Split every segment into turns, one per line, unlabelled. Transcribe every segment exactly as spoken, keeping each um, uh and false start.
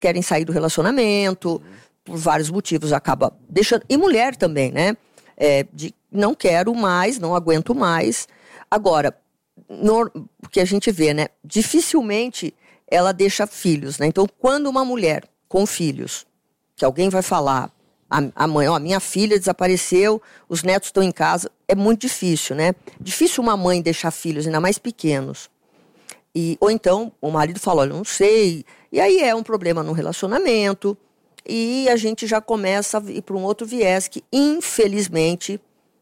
querem sair do relacionamento, uhum. por vários motivos, acaba deixando... E mulher também, né? É, de não quero mais, não aguento mais. Agora, no, porque a gente vê, né? Dificilmente ela deixa filhos, né? Então, quando uma mulher com filhos, que alguém vai falar, a, a mãe, ó, minha filha desapareceu, os netos estão em casa, é muito difícil, né? Difícil uma mãe deixar filhos, ainda mais pequenos. E, ou então, o marido fala, olha, não sei. E aí é um problema no relacionamento, e a gente já começa a ir para um outro viés que, infelizmente,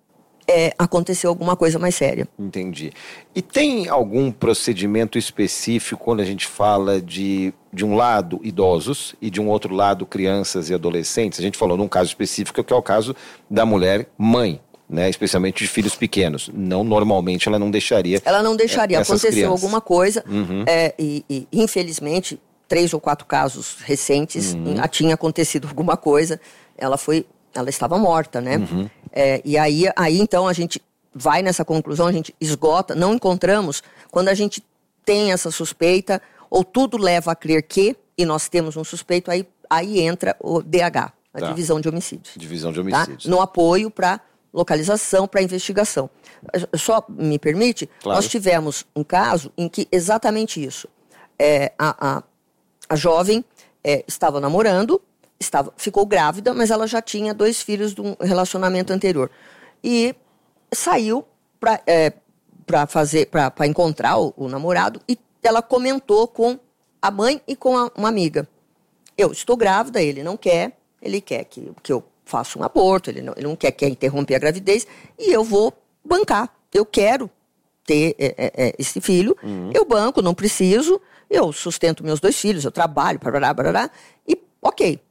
é, aconteceu alguma coisa mais séria.
Entendi. E tem algum procedimento específico quando a gente fala de, de um lado, idosos, e de um outro lado, crianças e adolescentes? A gente falou num caso específico, que é o caso da mulher mãe, né? Especialmente de filhos pequenos. Não, normalmente ela não deixaria.
Ela não deixaria. Aconteceu
crianças.
alguma coisa,
uhum.
é, e, e infelizmente... três ou quatro casos recentes, uhum. tinha acontecido alguma coisa, ela foi, ela estava morta, né?
Uhum.
É, e aí, aí, então, a gente vai nessa conclusão, a gente esgota, não encontramos, quando a gente tem essa suspeita, ou tudo leva a crer que, e nós temos um suspeito, aí, aí entra o D H, a
tá.
Divisão de Homicídios.
Divisão de Homicídios.
Tá? No apoio para localização, para investigação. Só me permite,
claro.
Nós tivemos um caso em que exatamente isso, é, a... a A jovem é, estava namorando, estava, ficou grávida, mas ela já tinha dois filhos de um relacionamento anterior. E saiu para é, para fazer, para encontrar o, o namorado, e ela comentou com a mãe e com a, uma amiga. Eu estou grávida, ele não quer, ele quer que, que eu faça um aborto, ele não, ele não quer, quer interromper a gravidez, e eu vou bancar. Eu quero ter é, é, esse filho, uhum. eu banco, não preciso... Eu sustento meus dois filhos, eu trabalho, barará, barará, e ok.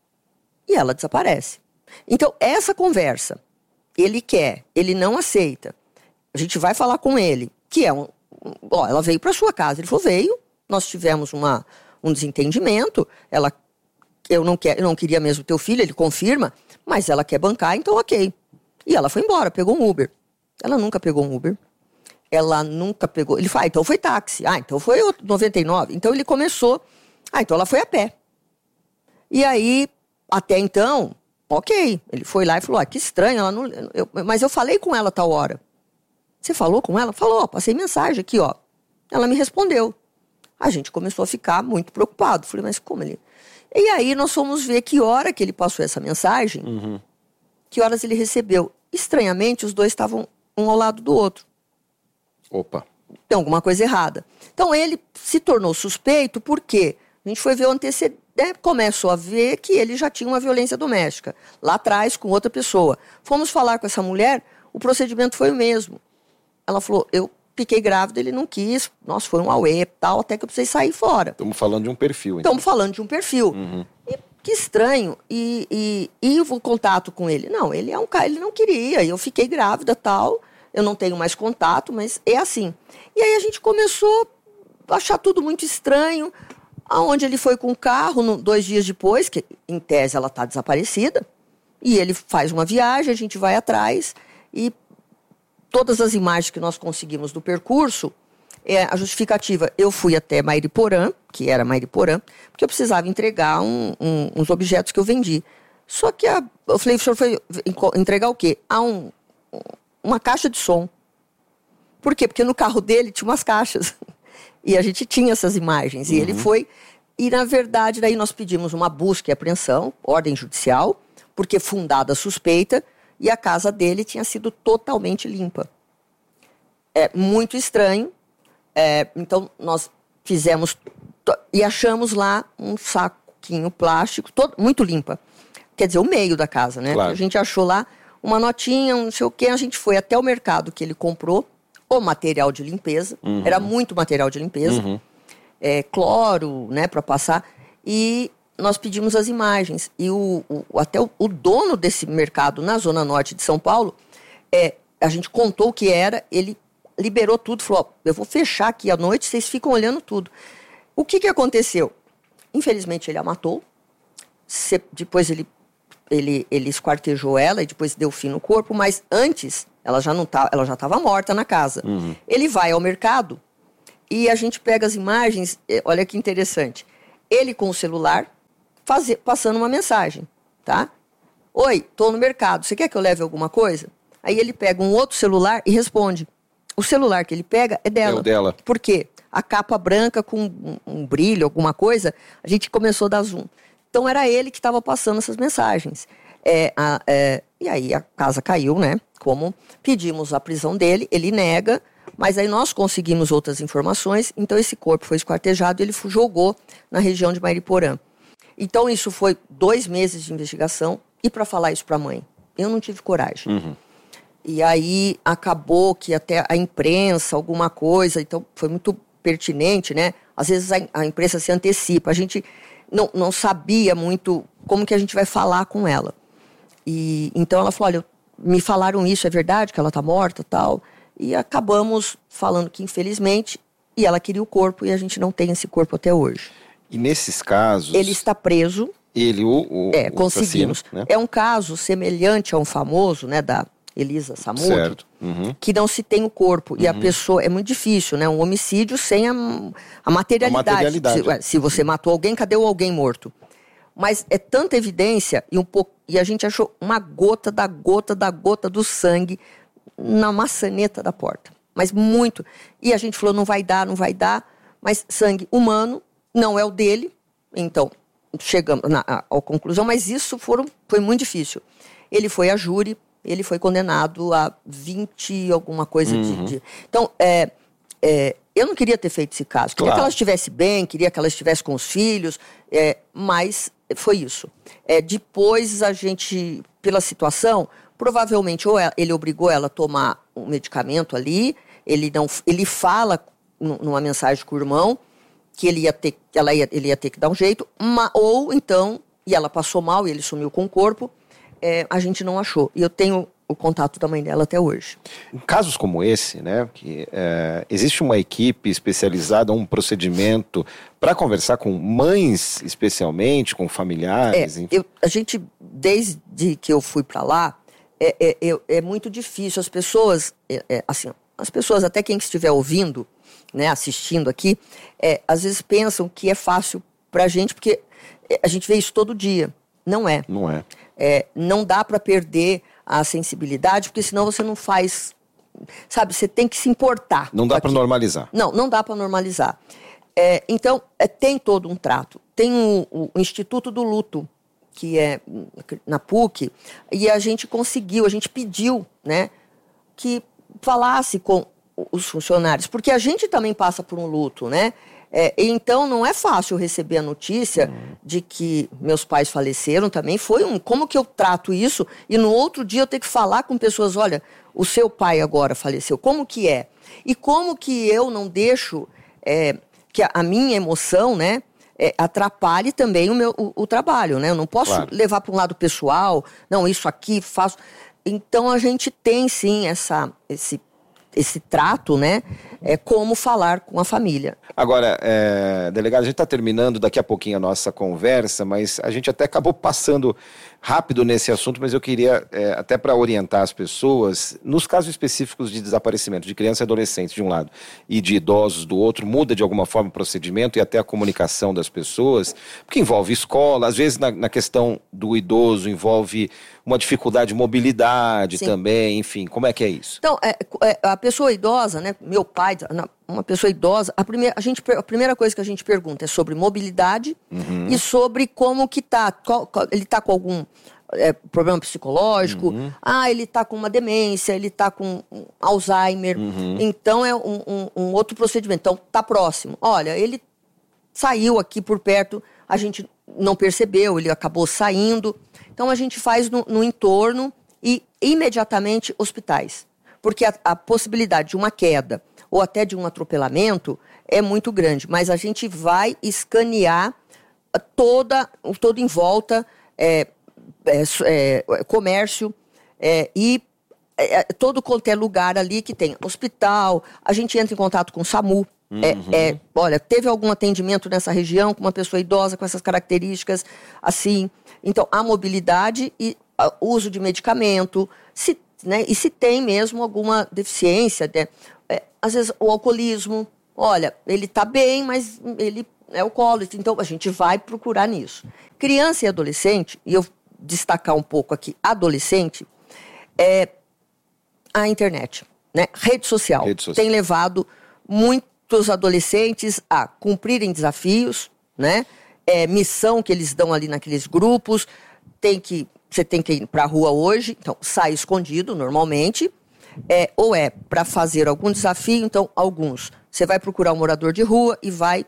E ela desaparece. Então, essa conversa, ele quer, ele não aceita. A gente vai falar com ele, que é um... Ó, ela veio para sua casa. Ele falou, veio, nós tivemos uma, um desentendimento, ela, eu, não quer, eu não queria mesmo teu filho, ele confirma, mas ela quer bancar, então ok. E ela foi embora, pegou um Uber. Ela nunca pegou um Uber. Ela nunca pegou... Ele fala, ah, então foi táxi. Ah, então foi noventa e nove. Então ele começou... Ah, então ela foi a pé. E aí, até então, ok. Ele foi lá e falou, ah, que estranho, ela não... Eu, mas eu falei com ela tal hora. Você falou com ela? Falou, ó, passei mensagem aqui, ó. Ela me respondeu. A gente começou a ficar muito preocupado. Falei, mas como ele... E aí nós fomos ver que hora que ele passou essa mensagem,
uhum.
que horas ele recebeu. Estranhamente, os dois estavam um ao lado do outro.
Opa.
Tem alguma coisa errada. Então, ele se tornou suspeito porque a gente foi ver o antecedente, começou a ver que ele já tinha uma violência doméstica, lá atrás, com outra pessoa. Fomos falar com essa mulher, o procedimento foi o mesmo. Ela falou, eu fiquei grávida, ele não quis, nossa, foi um auê, tal, até que eu precisei sair fora.
Estamos falando de um perfil, então.
Estamos falando de um perfil.
Uhum.
E, que estranho. E, e, e o contato com ele? Não, ele é um cara, ele não queria, eu fiquei grávida, tal... Eu não tenho mais contato, mas é assim. E aí a gente começou a achar tudo muito estranho. Aonde ele foi com o carro, no, dois dias depois, que em tese ela está desaparecida, e ele faz uma viagem, a gente vai atrás, e todas as imagens que nós conseguimos do percurso, é a justificativa. Eu fui até Mairiporã, que era Mairiporã, porque eu precisava entregar um, um, uns objetos que eu vendi. Só que a, eu falei, o senhor foi entregar o quê? Ah, um... uma caixa de som. Por quê? Porque no carro dele tinha umas caixas. E a gente tinha essas imagens. Uhum. E ele foi... E, na verdade, daí nós pedimos uma busca e apreensão, ordem judicial, porque fundada a suspeita, e a casa dele tinha sido totalmente limpa. É muito estranho. É, então, nós fizemos... E achamos lá um saquinho plástico, todo, muito limpa. Quer dizer, o meio da casa, né?
Claro.
A gente achou lá uma notinha, um não sei o quê, a gente foi até o mercado que ele comprou, o material de limpeza, uhum. era muito material de limpeza,
uhum.
é, cloro, né, para passar, e nós pedimos as imagens, e o, o, até o, o dono desse mercado na zona norte de São Paulo, é, a gente contou o que era, ele liberou tudo, falou, ó, eu vou fechar aqui à noite, vocês ficam olhando tudo. O que que aconteceu? Infelizmente ele a matou, se, depois ele Ele, ele esquartejou ela e depois deu fim no corpo, mas antes ela já não tá, ela já estava morta na casa.
Uhum.
Ele vai ao mercado e a gente pega as imagens, olha que interessante. Ele com o celular, fazer, passando uma mensagem, tá? Oi, tô no mercado, você quer que eu leve alguma coisa? Aí ele pega um outro celular e responde. O celular que ele pega é dela.
É o dela.
Por quê? A capa branca com um, um brilho, alguma coisa, a gente começou a dar zoom. Então era ele que estava passando essas mensagens. É, a, é, e aí a casa caiu, né? Como pedimos a prisão dele, ele nega, mas aí nós conseguimos outras informações, então esse corpo foi esquartejado e ele jogou na região de Mariporã. Então isso foi dois meses de investigação, e para falar isso para a mãe, eu não tive coragem.
Uhum.
E aí acabou que até a imprensa, alguma coisa, então foi muito pertinente, né? Às vezes a, a imprensa se antecipa, a gente não, não sabia muito como que a gente vai falar com ela. E então ela falou, olha, me falaram isso, é verdade que ela está morta e tal. E acabamos falando que infelizmente, e ela queria o corpo e a gente não tem esse corpo até hoje.
E nesses casos...
Ele está preso.
Ele, o, o,
é,
o
conseguimos.
assassino, né?
É um caso semelhante a um famoso, né, da Elisa Samud,
certo. Uhum.
Que não se tem o corpo. Uhum. E a pessoa, é muito difícil, né? Um homicídio sem a, a materialidade. A materialidade. Se, se você matou alguém, cadê o alguém morto? Mas é tanta evidência e, um pouco, e a gente achou uma gota da gota da gota do sangue na maçaneta da porta. Mas muito. E a gente falou, não vai dar, não vai dar. Mas sangue humano não é o dele. Então, chegamos na, à, à conclusão. Mas isso foram, foi muito difícil. Ele foi a júri, ele foi condenado a vinte alguma coisa uhum. de, de... Então, é, é, eu não queria ter feito esse caso. Queria claro. que ela estivesse bem, queria que ela estivesse com os filhos, é, mas foi isso. É, depois a gente, pela situação, provavelmente ou ele obrigou ela a tomar um medicamento ali, ele, não, ele fala numa mensagem com o irmão que ele ia ter, ela ia, ele ia ter que dar um jeito, uma, ou então, e ela passou mal e ele sumiu com o corpo, é, a gente não achou. E eu tenho o contato da mãe dela até hoje.
Em casos como esse, né, que é, existe uma equipe especializada, um procedimento para conversar com mães, especialmente, com familiares?
É, eu, a gente, desde que eu fui para lá, é, é, é, é muito difícil. As pessoas, é, é, assim, as pessoas, até quem estiver ouvindo, né, assistindo aqui, é, às vezes pensam que é fácil para a gente, porque a gente vê isso todo dia. Não é.
Não é.
É, não dá para perder a sensibilidade, porque senão você não faz... Sabe, você tem que se importar.
Não dá para normalizar.
Não, não dá para normalizar. É, então, é, tem todo um trato. Tem o, o Instituto do Luto, que é na P U C, e a gente conseguiu, a gente pediu, né, que falasse com os funcionários, porque a gente também passa por um luto, né? É, então não é fácil receber a notícia uhum. de que meus pais faleceram também. Foi um, como que eu trato isso? E no outro dia eu ter que falar com pessoas, olha, o seu pai agora faleceu, como que é? E como que eu não deixo é, que a, a minha emoção, né, é, atrapalhe também o meu o, o trabalho, né? Eu não posso claro. levar para um lado pessoal, não, isso aqui faço. Então a gente tem sim essa, esse esse trato, né, é como falar com a família.
Agora, é, delegado, a gente está terminando daqui a pouquinho a nossa conversa, mas a gente até acabou passando rápido nesse assunto, mas eu queria, é, até para orientar as pessoas, nos casos específicos de desaparecimento de crianças e adolescentes de um lado e de idosos do outro, muda de alguma forma o procedimento e até a comunicação das pessoas, porque envolve escola, às vezes na, na questão do idoso envolve uma dificuldade de mobilidade Sim. também, enfim, como é que é isso?
Então, é, é, a pessoa idosa, né, meu pai, uma pessoa idosa, a primeira, a gente, a primeira coisa que a gente pergunta é sobre mobilidade uhum. e sobre como que tá, qual, qual, ele tá com algum é, problema psicológico, uhum. ah, ele tá com uma demência, ele tá com um Alzheimer, uhum. então é um, um, um outro procedimento, então tá próximo. Olha, ele saiu aqui por perto, a gente não percebeu, ele acabou saindo, então a gente faz no, no entorno e imediatamente hospitais, porque a, a possibilidade de uma queda ou até de um atropelamento é muito grande, mas a gente vai escanear toda, todo em volta, é, é, é, comércio é, e é, todo qualquer lugar ali que tem hospital, a gente entra em contato com o SAMU. Uhum. É, é, olha, teve algum atendimento nessa região com uma pessoa idosa com essas características, assim. Então, a mobilidade e o uso de medicamento, se, né, e se tem mesmo alguma deficiência, né, é, às vezes o alcoolismo, olha, ele está bem, mas ele é o colo. Então, a gente vai procurar nisso. Criança e adolescente, e eu destacar um pouco aqui, adolescente, é a internet, né? Rede social.
Rede social.
Tem levado muitos adolescentes a cumprirem desafios, né? É, missão que eles dão ali naqueles grupos. Tem que, você tem que ir para a rua hoje, então sai escondido normalmente, é, ou é para fazer algum desafio, então alguns. Você vai procurar um morador de rua e vai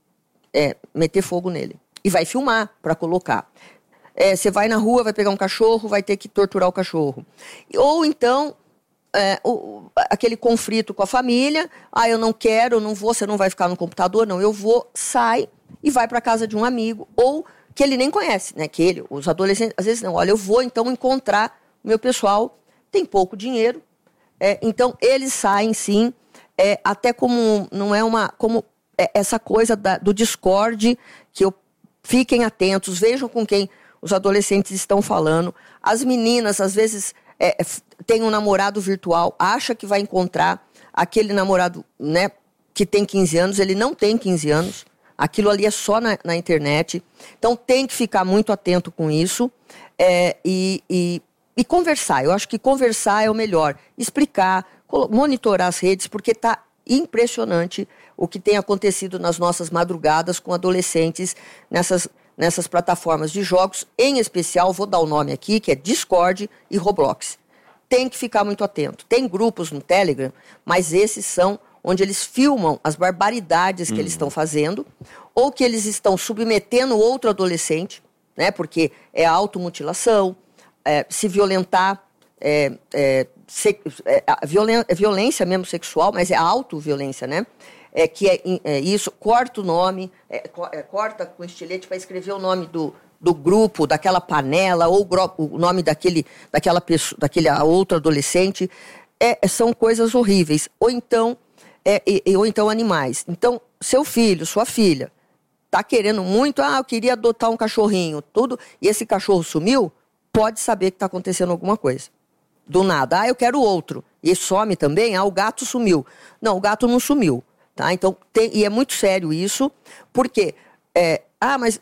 é, meter fogo nele. E vai filmar para colocar. É, você vai na rua, vai pegar um cachorro, vai ter que torturar o cachorro. Ou então, é, o, aquele conflito com a família, ah, eu não quero, eu não vou, você não vai ficar no computador, não, eu vou, sai e vai para casa de um amigo, ou que ele nem conhece, né, que ele, os adolescentes, às vezes não, olha, eu vou então encontrar o meu pessoal, tem pouco dinheiro, é, então eles saem sim, é, até como, não é uma, como é, essa coisa da, do Discord, que eu, fiquem atentos, vejam com quem os adolescentes estão falando. As meninas, às vezes, é, têm um namorado virtual, acha que vai encontrar aquele namorado, né, que tem quinze anos, ele não tem quinze anos, aquilo ali é só na, na internet. Então, tem que ficar muito atento com isso é, e, e, e conversar. Eu acho que conversar é o melhor. Explicar, monitorar as redes, porque está impressionante o que tem acontecido nas nossas madrugadas com adolescentes nessas nessas plataformas de jogos, em especial, vou dar o nome aqui, que é Discord e Roblox. Tem que ficar muito atento. Tem grupos no Telegram, mas esses são onde eles filmam as barbaridades que hum. eles estão fazendo, ou que eles estão submetendo outro adolescente, né, porque é automutilação, é, se violentar, é, é, se, é, violen, é violência mesmo sexual, mas é autoviolência, né? É, que é, é isso, corta o nome, é, é, corta com estilete para escrever o nome do, do grupo, daquela panela, ou o nome daquele, daquela pessoa, daquele outro adolescente. É, são coisas horríveis. Ou então, é, e, ou então animais. Então, seu filho, sua filha, está querendo muito, ah, eu queria adotar um cachorrinho, tudo, e esse cachorro sumiu, pode saber que está acontecendo alguma coisa. Do nada, ah, eu quero outro. E some também, ah, o gato sumiu. Não, o gato não sumiu. Tá? Então, tem, e é muito sério isso, porque, é, ah, mas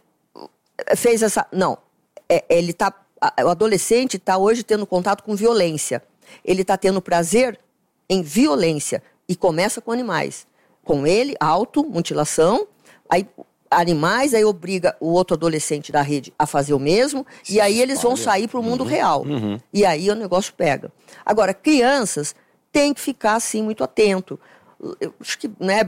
fez essa... Não, é, ele tá, o adolescente está hoje tendo contato com violência. Ele está tendo prazer em violência, e começa com animais. Com ele, automutilação, aí animais, aí obriga o outro adolescente da rede a fazer o mesmo, e aí eles vão sair para o mundo uhum, real. Uhum. E aí o negócio pega. Agora, crianças têm que ficar, assim, muito atento. Eu acho que, né,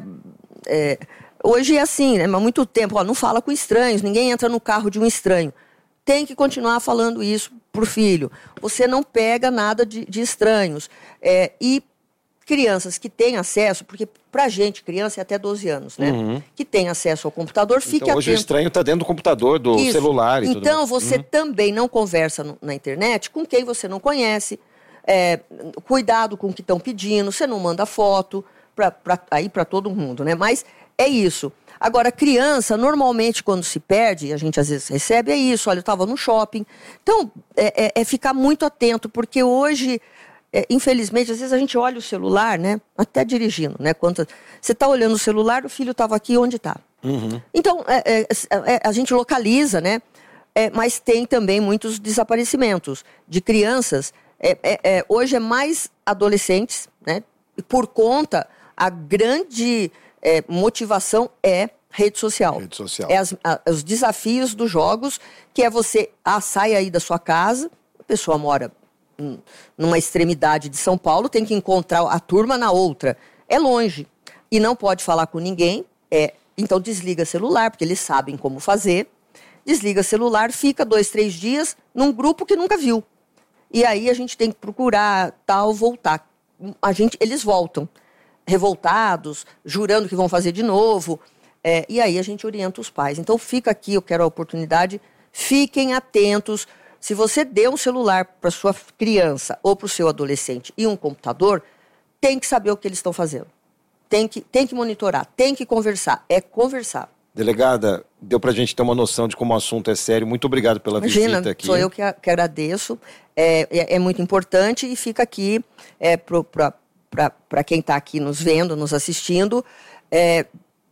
é, hoje é assim, né, há muito tempo, ó, não fala com estranhos, ninguém entra no carro de um estranho. Tem que continuar falando isso pro filho. Você não pega nada de, de estranhos. É, e crianças que têm acesso, porque pra gente, criança é até doze anos, né? Uhum. Que tem acesso ao computador, fique
então, hoje
atento.
O estranho está dentro do computador, do isso. celular e
então, tudo. Então, você uhum. também não conversa no, na internet com quem você não conhece. É, cuidado com o que estão pedindo, você não manda foto. Pra, pra, aí para todo mundo, né? Mas é isso. Agora, criança, normalmente, quando se perde, a gente às vezes recebe, é isso, olha, eu estava no shopping. Então, é, é, é ficar muito atento, porque hoje, é, infelizmente, às vezes a gente olha o celular, né? Até dirigindo, né? Quando você está olhando o celular, o filho estava aqui, onde está? Uhum. Então, é, é, é, a gente localiza, né? É, mas tem também muitos desaparecimentos de crianças. É, é, é, hoje é mais adolescentes, né? E por conta... A grande é, motivação é rede social.
Rede social.
É as, a, os desafios dos jogos, que é você, ah, sai aí da sua casa, a pessoa mora hum, numa extremidade de São Paulo, tem que encontrar a turma na outra. É longe. E não pode falar com ninguém. É, então desliga celular, porque eles sabem como fazer. Desliga celular, fica dois, três dias num grupo que nunca viu. E aí a gente tem que procurar, tal, voltar. A gente, eles voltam. Revoltados, jurando que vão fazer de novo, é, e aí a gente orienta os pais. Então fica aqui, eu quero a oportunidade, fiquem atentos. Se você deu um celular para sua criança ou para o seu adolescente e um computador, tem que saber o que eles estão fazendo. Tem que, tem que monitorar, tem que conversar, é conversar.
Delegada, deu para a gente ter uma noção de como o assunto é sério. Muito obrigado pela
Imagina,
visita aqui.
Sou eu que, a, que agradeço, é, é, é muito importante e fica aqui é, para... para quem está aqui nos vendo, nos assistindo, é,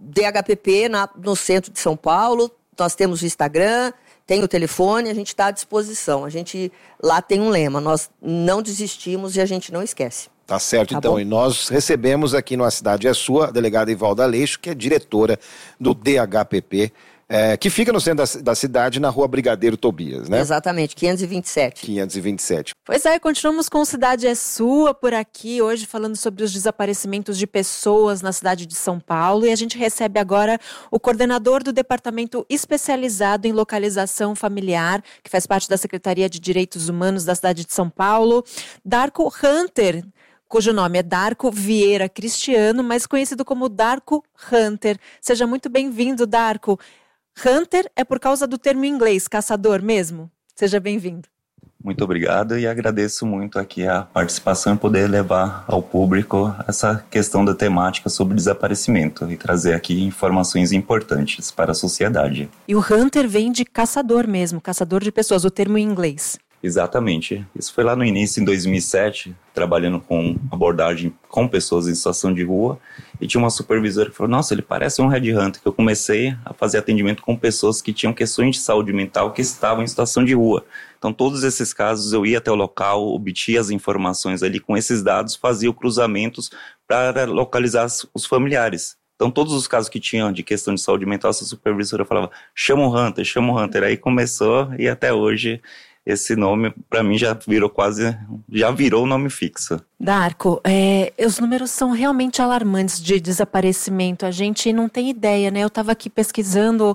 D H P P na, no centro de São Paulo, nós temos o Instagram, tem o telefone, a gente está à disposição. A gente lá tem um lema, nós não desistimos e a gente não esquece.
Tá certo,
Tá
então.
bom?
E nós recebemos aqui no A Cidade é Sua a delegada Ivalda Aleixo, que é diretora do D H P P, é, que fica no centro da, da cidade, na rua Brigadeiro Tobias, né?
Exatamente, quinhentos e vinte e sete.
quinhentos e vinte e sete.
Pois é, continuamos com Cidade é Sua por aqui, hoje falando sobre os desaparecimentos de pessoas na cidade de São Paulo, e a gente recebe agora o coordenador do Departamento Especializado em Localização Familiar, que faz parte da Secretaria de Direitos Humanos da cidade de São Paulo, Darco Hunter, cujo nome é Darco Vieira Cristiano, mas conhecido como Darco Hunter. Seja muito bem-vindo, Darco. Hunter é por causa do termo em inglês, caçador mesmo? Seja bem-vindo.
Muito obrigado e agradeço muito aqui a participação e poder levar ao público essa questão da temática sobre desaparecimento e trazer aqui informações importantes para a sociedade.
E o Hunter vem de caçador mesmo, caçador de pessoas, o termo em inglês.
Exatamente. Isso foi lá no início, em dois mil e sete, trabalhando com abordagem com pessoas em situação de rua, e tinha uma supervisora que falou, nossa, ele parece um headhunter, que eu comecei a fazer atendimento com pessoas que tinham questões de saúde mental que estavam em situação de rua. Então, todos esses casos, eu ia até o local, obtia as informações ali, com esses dados, fazia cruzamentos para localizar os familiares. Então, todos os casos que tinham de questão de saúde mental, essa supervisora falava, chama o Hunter, chama o Hunter. Aí começou, e até hoje esse nome, para mim, já virou quase, já virou o nome fixo.
Darco, é, os números são realmente alarmantes de desaparecimento. A gente não tem ideia, né? Eu estava aqui pesquisando,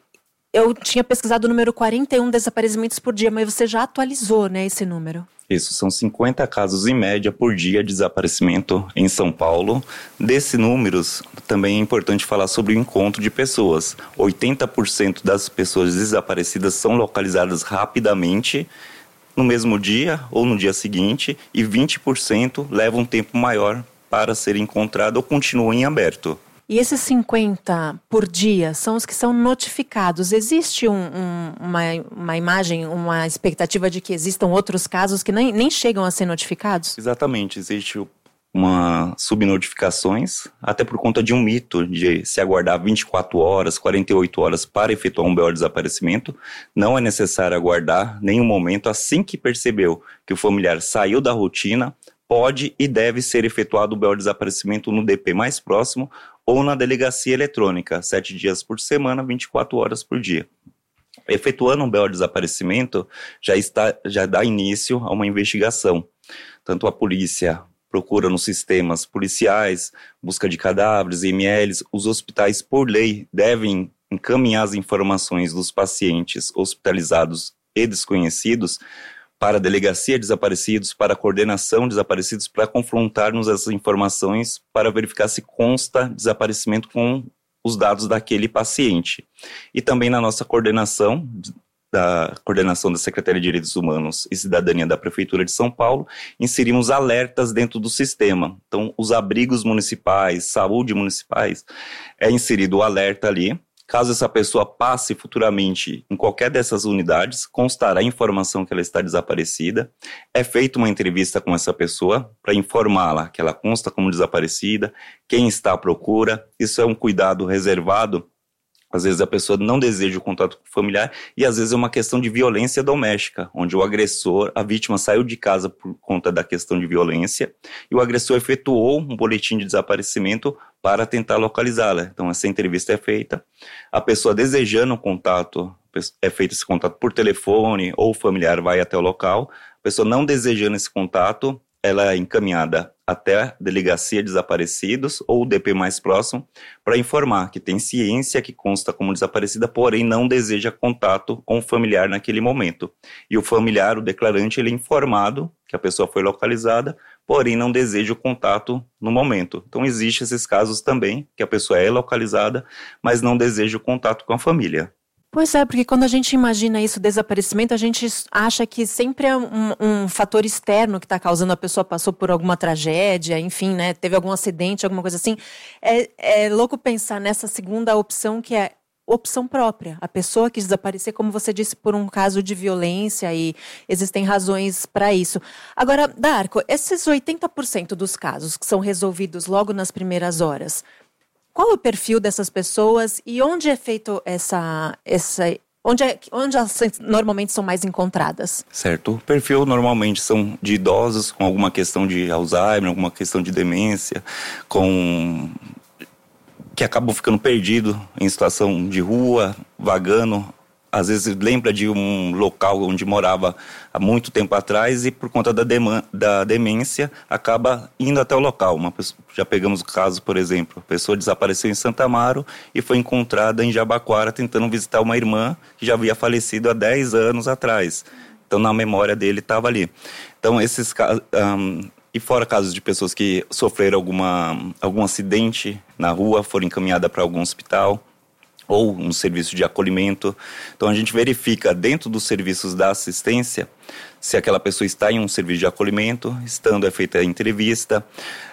eu tinha pesquisado o número quarenta e um desaparecimentos por dia, mas você já atualizou, né, esse número?
Isso, são cinquenta casos em média por dia de desaparecimento em São Paulo. Desses números, também é importante falar sobre o encontro de pessoas. oitenta por cento das pessoas desaparecidas são localizadas rapidamente, no mesmo dia ou no dia seguinte, e vinte por cento levam um tempo maior para ser encontrado ou continuam em aberto.
E esses cinquenta por dia são os que são notificados. Existe um, um, uma, uma imagem, uma expectativa de que existam outros casos que nem, nem chegam a ser notificados?
Exatamente, existe uma subnotificações, até por conta de um mito de se aguardar vinte e quatro horas, quarenta e oito horas para efetuar um B O de desaparecimento. Não é necessário aguardar nenhum momento. Assim que percebeu que o familiar saiu da rotina, pode e deve ser efetuado o B O de desaparecimento no D P mais próximo ou na delegacia eletrônica, sete dias por semana, vinte e quatro horas por dia. Efetuando um B O de desaparecimento, já, está, já dá início a uma investigação. Tanto a polícia procura nos sistemas policiais, busca de cadáveres, M Ls, os hospitais, por lei, devem encaminhar as informações dos pacientes hospitalizados e desconhecidos para a delegacia de desaparecidos, para a coordenação de desaparecidos, para confrontar-nos essas informações, para verificar se consta desaparecimento com os dados daquele paciente. E também na nossa coordenação, da coordenação da Secretaria de Direitos Humanos e Cidadania da Prefeitura de São Paulo, inserimos alertas dentro do sistema. Então, os abrigos municipais, saúde municipais, é inserido o alerta ali. Caso essa pessoa passe futuramente em qualquer dessas unidades, constará a informação que ela está desaparecida. É feita uma entrevista com essa pessoa para informá-la que ela consta como desaparecida, quem está à procura. Isso é um cuidado reservado. Às vezes a pessoa não deseja o contato com o familiar e às vezes é uma questão de violência doméstica, onde o agressor, a vítima saiu de casa por conta da questão de violência e o agressor efetuou um boletim de desaparecimento para tentar localizá-la. Então essa entrevista é feita, a pessoa desejando o contato, é feito esse contato por telefone ou o familiar vai até o local, a pessoa não desejando esse contato, ela é encaminhada até a delegacia de desaparecidos ou o D P mais próximo para informar que tem ciência que consta como desaparecida, porém não deseja contato com o familiar naquele momento. E o familiar, o declarante, ele é informado que a pessoa foi localizada, porém não deseja o contato no momento. Então existem esses casos também, que a pessoa é localizada, mas não deseja o contato com a família.
Pois é, porque quando a gente imagina isso, desaparecimento, a gente acha que sempre é um, um fator externo que está causando, a pessoa passou por alguma tragédia, enfim, né, teve algum acidente, alguma coisa assim. É, é louco pensar nessa segunda opção, que é opção própria. A pessoa quis desaparecer, como você disse, por um caso de violência e existem razões para isso. Agora, Darco, esses oitenta por cento dos casos que são resolvidos logo nas primeiras horas, Qual é o perfil dessas pessoas e onde é feito essa... essa onde, é, onde elas normalmente são mais encontradas?
Certo. O perfil normalmente são de idosos com alguma questão de Alzheimer, alguma questão de demência, com... que acabam ficando perdidos em situação de rua, vagando. Às vezes lembra de um local onde morava há muito tempo atrás e por conta da, dema- da demência acaba indo até o local. Uma pessoa, já pegamos o caso, por exemplo, a pessoa desapareceu em Santa Amaro e foi encontrada em Jabaquara tentando visitar uma irmã que já havia falecido há dez anos atrás. Então na memória dele estava ali. Então esses casos... Um, E fora casos de pessoas que sofreram alguma, algum acidente na rua, foram encaminhadas para algum hospital ou um serviço de acolhimento. Então a gente verifica dentro dos serviços da assistência se aquela pessoa está em um serviço de acolhimento, estando é feita a entrevista.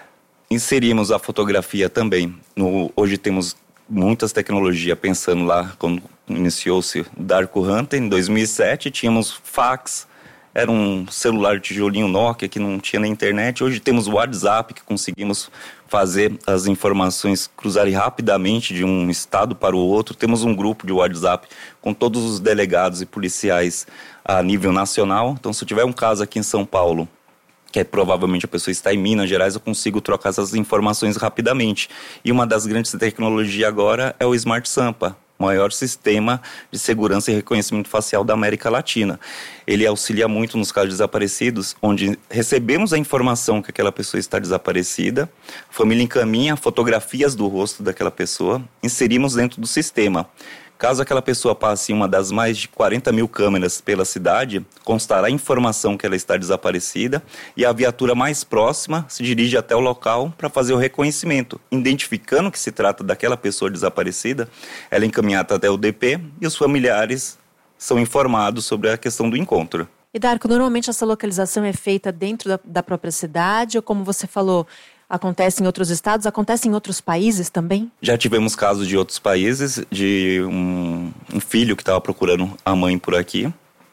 Inserimos a fotografia também. No, hoje temos muitas tecnologias, pensando lá quando iniciou-se o Darko Hunter, em dois mil e sete tínhamos fax. Era um celular tijolinho Nokia que não tinha na internet. Hoje temos o WhatsApp, que conseguimos fazer as informações cruzarem rapidamente de um estado para o outro. Temos um grupo de WhatsApp com todos os delegados e policiais a nível nacional. Então, se eu tiver um caso aqui em São Paulo, que é, provavelmente a pessoa está em Minas Gerais, eu consigo trocar essas informações rapidamente. E uma das grandes tecnologias agora é o Smart Sampa, maior sistema de segurança e reconhecimento facial da América Latina. Ele auxilia muito nos casos desaparecidos, onde recebemos a informação que aquela pessoa está desaparecida, a família encaminha fotografias do rosto daquela pessoa, inserimos dentro do sistema. Caso aquela pessoa passe em uma das mais de quarenta mil câmeras pela cidade, constará a informação que ela está desaparecida e a viatura mais próxima se dirige até o local para fazer o reconhecimento. Identificando que se trata daquela pessoa desaparecida, ela é encaminhada até o D P e os familiares são informados sobre a questão do encontro.
E Darko, normalmente essa localização é feita dentro da, da própria cidade ou, como você falou, acontece em outros estados, acontece em outros países também? Já
tivemos casos de outros países, de um, um filho que estava procurando a mãe por aqui,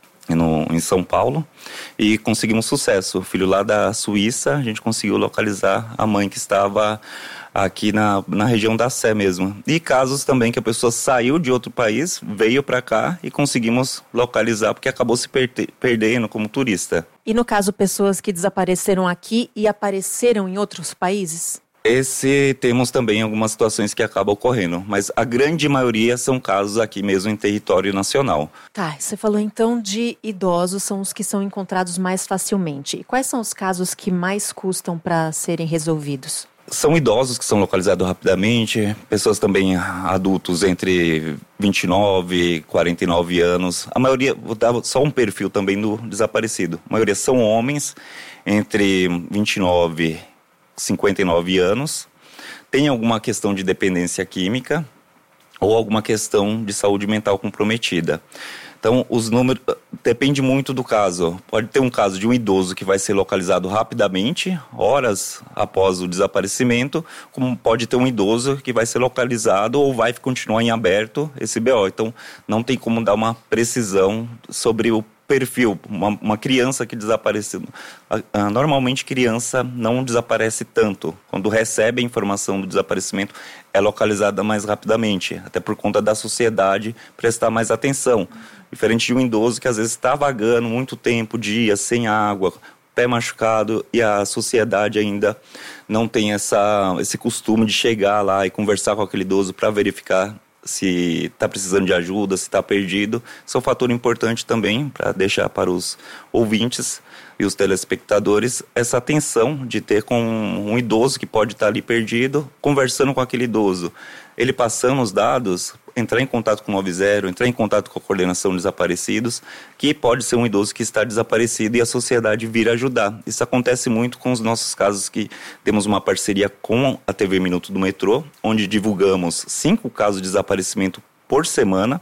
no, em São Paulo, e conseguimos sucesso. O filho lá da Suíça, a gente conseguiu localizar a mãe que estava aqui na, na região da Sé mesmo. E casos também que a pessoa saiu de outro país, veio para cá e conseguimos localizar, porque acabou se perde, perdendo como turista.
E no caso, pessoas que desapareceram aqui e apareceram em outros países?
Esse temos também algumas situações que acabam ocorrendo, mas a grande maioria são casos aqui mesmo em território nacional.
Tá, você falou então de idosos, são os que são encontrados mais facilmente. E quais são os casos que mais custam para serem resolvidos?
São idosos que são localizados rapidamente, pessoas também adultos entre vinte e nove e quarenta e nove anos. A maioria, vou dar só um perfil também do desaparecido. A maioria são homens entre vinte e nove e cinquenta e nove anos. Tem alguma questão de dependência química ou alguma questão de saúde mental comprometida. Então, os números, depende muito do caso. Pode ter um caso de um idoso que vai ser localizado rapidamente, horas após o desaparecimento, como pode ter um idoso que vai ser localizado ou vai continuar em aberto esse B O. Então, não tem como dar uma precisão sobre o perfil. Uma, uma criança que desapareceu. Normalmente, criança não desaparece tanto. Quando recebe a informação do desaparecimento, é localizada mais rapidamente, até por conta da sociedade prestar mais atenção. Diferente de um idoso que às vezes está vagando muito tempo, dias, sem água, pé machucado, e a sociedade ainda não tem essa, esse costume de chegar lá e conversar com aquele idoso para verificar se está precisando de ajuda, se está perdido. Isso é um fator importante também para deixar para os ouvintes e os telespectadores essa atenção de ter com um idoso que pode estar ali perdido, conversando com aquele idoso. Ele passando os dados, entrar em contato com o nove zero, entrar em contato com a coordenação de desaparecidos, que pode ser um idoso que está desaparecido e a sociedade vir ajudar. Isso acontece muito com os nossos casos, que temos uma parceria com a T V Minuto do Metrô, onde divulgamos cinco casos de desaparecimento por semana.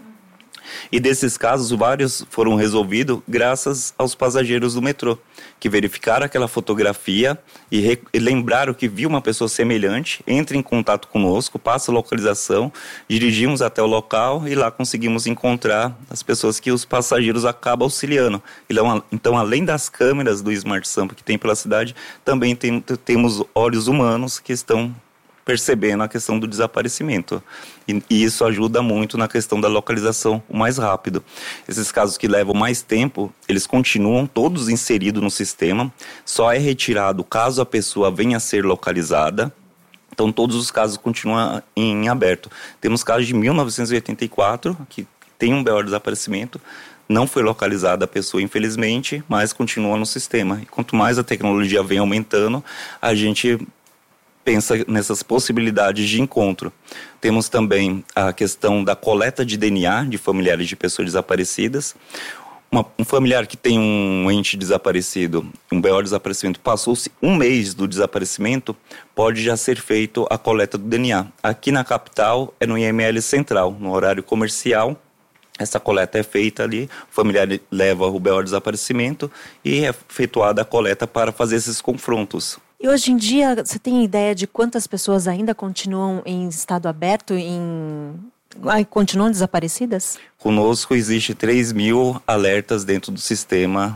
E desses casos, vários foram resolvidos graças aos passageiros do metrô, que verificaram aquela fotografia e, re- e lembraram que viu uma pessoa semelhante, entra em contato conosco, passa a localização, dirigimos até o local e lá conseguimos encontrar as pessoas que os passageiros acabam auxiliando. Então, então além das câmeras do Smart Sampa que tem pela cidade, também tem, temos olhos humanos que estão percebendo a questão do desaparecimento. E, e isso ajuda muito na questão da localização o mais rápido. Esses casos que levam mais tempo, eles continuam todos inseridos no sistema, só é retirado caso a pessoa venha a ser localizada. Então todos os casos continuam em aberto. Temos casos de mil novecentos e oitenta e quatro, que tem um B O de desaparecimento, não foi localizada a pessoa, infelizmente, mas continua no sistema. E quanto mais a tecnologia vem aumentando, a gente pensa nessas possibilidades de encontro. Temos também a questão da coleta de D N A de familiares de pessoas desaparecidas. Uma, um familiar que tem um ente desaparecido, um B O de desaparecimento, passou-se um mês do desaparecimento, pode já ser feito a coleta do D N A. Aqui na capital é no I M L Central, no horário comercial. Essa coleta é feita ali, o familiar leva o B O de desaparecimento e é efetuada a coleta para fazer esses confrontos.
E hoje em dia, você tem ideia de quantas pessoas ainda continuam em estado aberto, em... Ah, continuam desaparecidas?
Conosco existe três mil alertas dentro do sistema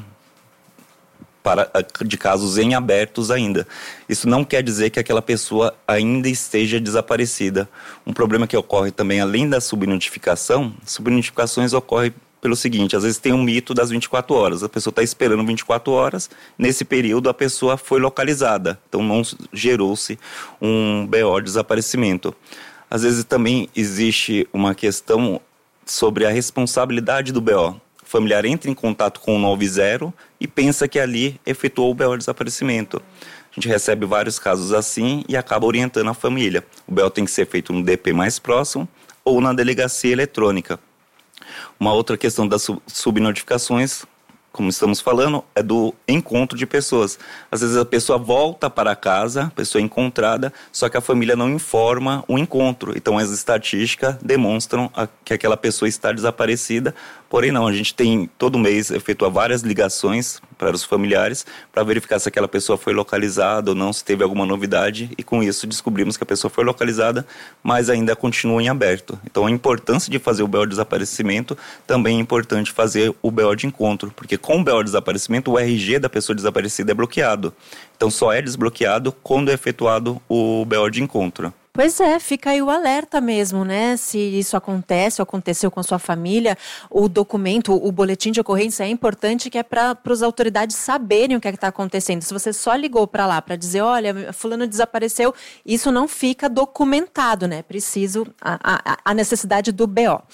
para, de casos em abertos ainda. Isso não quer dizer que aquela pessoa ainda esteja desaparecida. Um problema que ocorre também, além da subnotificação, subnotificações ocorrem pelo seguinte: às vezes tem um mito das vinte e quatro horas, a pessoa está esperando vinte e quatro horas, nesse período a pessoa foi localizada, então não gerou-se um B O de desaparecimento. Às vezes também existe uma questão sobre a responsabilidade do B O. O familiar entra em contato com o nove zero e pensa que ali efetuou o B O de desaparecimento. A gente recebe vários casos assim e acaba orientando a família. O B O tem que ser feito no D P mais próximo ou na delegacia eletrônica. Uma outra questão das subnotificações, como estamos falando, é do encontro de pessoas. Às vezes a pessoa volta para casa, a pessoa é encontrada, só que a família não informa o encontro. Então as estatísticas demonstram que aquela pessoa está desaparecida, porém não, a gente tem todo mês efetua várias ligações para os familiares para verificar se aquela pessoa foi localizada ou não, se teve alguma novidade, e com isso descobrimos que a pessoa foi localizada, mas ainda continua em aberto. Então a importância de fazer o B O de desaparecimento também é importante fazer o B O de encontro, porque com o B O de desaparecimento o R G da pessoa desaparecida é bloqueado. Então só é desbloqueado quando é efetuado o B O de encontro.
Pois é, fica aí o alerta mesmo, né? Se isso acontece ou aconteceu com a sua família, o documento, o boletim de ocorrência é importante, que é para as autoridades saberem o que é está acontecendo. Se você só ligou para lá para dizer, olha, fulano desapareceu, isso não fica documentado, né? Preciso, a, a, a necessidade do B O.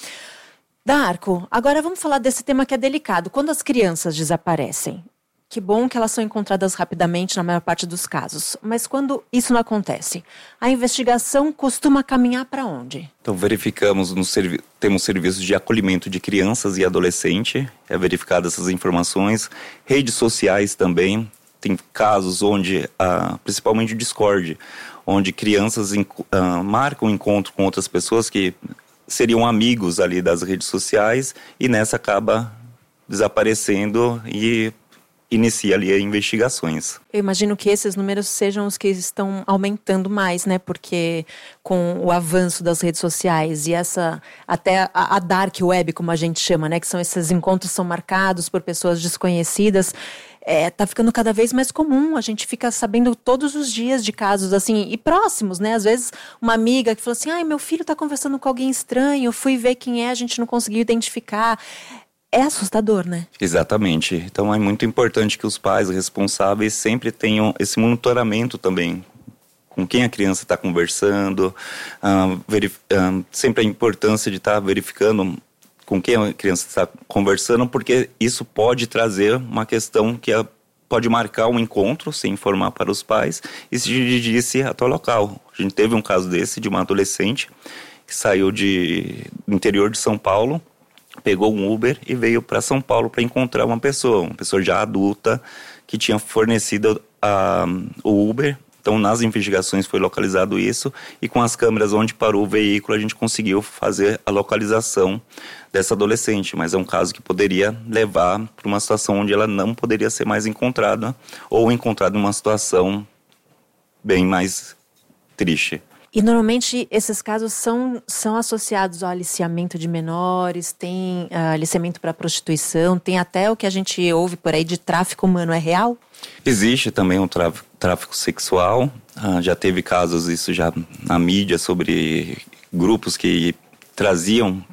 Darko, agora vamos falar desse tema que é delicado. Quando as crianças desaparecem, que bom que elas são encontradas rapidamente na maior parte dos casos. Mas quando isso não acontece, a investigação costuma caminhar para onde?
Então verificamos, no servi- temos serviços de acolhimento de crianças e adolescentes, é verificado essas informações, redes sociais também, tem casos onde, ah, principalmente o Discord, onde crianças inc- ah, marcam encontro com outras pessoas que seriam amigos ali das redes sociais e nessa acaba desaparecendo e inicia ali investigações.
Eu imagino que esses números sejam os que estão aumentando mais, né? Porque com o avanço das redes sociais e essa, até a, a dark web, como a gente chama, né? Que são esses encontros são marcados por pessoas desconhecidas, é, tá ficando cada vez mais comum. A gente fica sabendo todos os dias de casos assim, e próximos, né? Às vezes uma amiga que falou assim, ai, meu filho tá conversando com alguém estranho, eu fui ver quem é, a gente não conseguiu identificar. É assustador, né?
Exatamente. Então é muito importante que os pais responsáveis sempre tenham esse monitoramento também. Com quem a criança está conversando, uh, verif- uh, sempre a importância de estar tá verificando com quem a criança está conversando, porque isso pode trazer uma questão que é, pode marcar um encontro, sem informar para os pais, e se dirigir até o local. A gente teve um caso desse, de uma adolescente que saiu de, do interior de São Paulo, pegou um Uber e veio para São Paulo para encontrar uma pessoa, uma pessoa já adulta que tinha fornecido a, o Uber. Então, nas investigações foi localizado isso e com as câmeras onde parou o veículo a gente conseguiu fazer a localização dessa adolescente. Mas é um caso que poderia levar para uma situação onde ela não poderia ser mais encontrada ou encontrada em uma situação bem mais triste.
E normalmente esses casos são, são associados ao aliciamento de menores, tem uh, aliciamento para prostituição, tem até o que a gente ouve por aí de tráfico humano, é real?
Existe também o tráfico, tráfico sexual. Ah, já teve casos, isso já na mídia, sobre grupos que traziam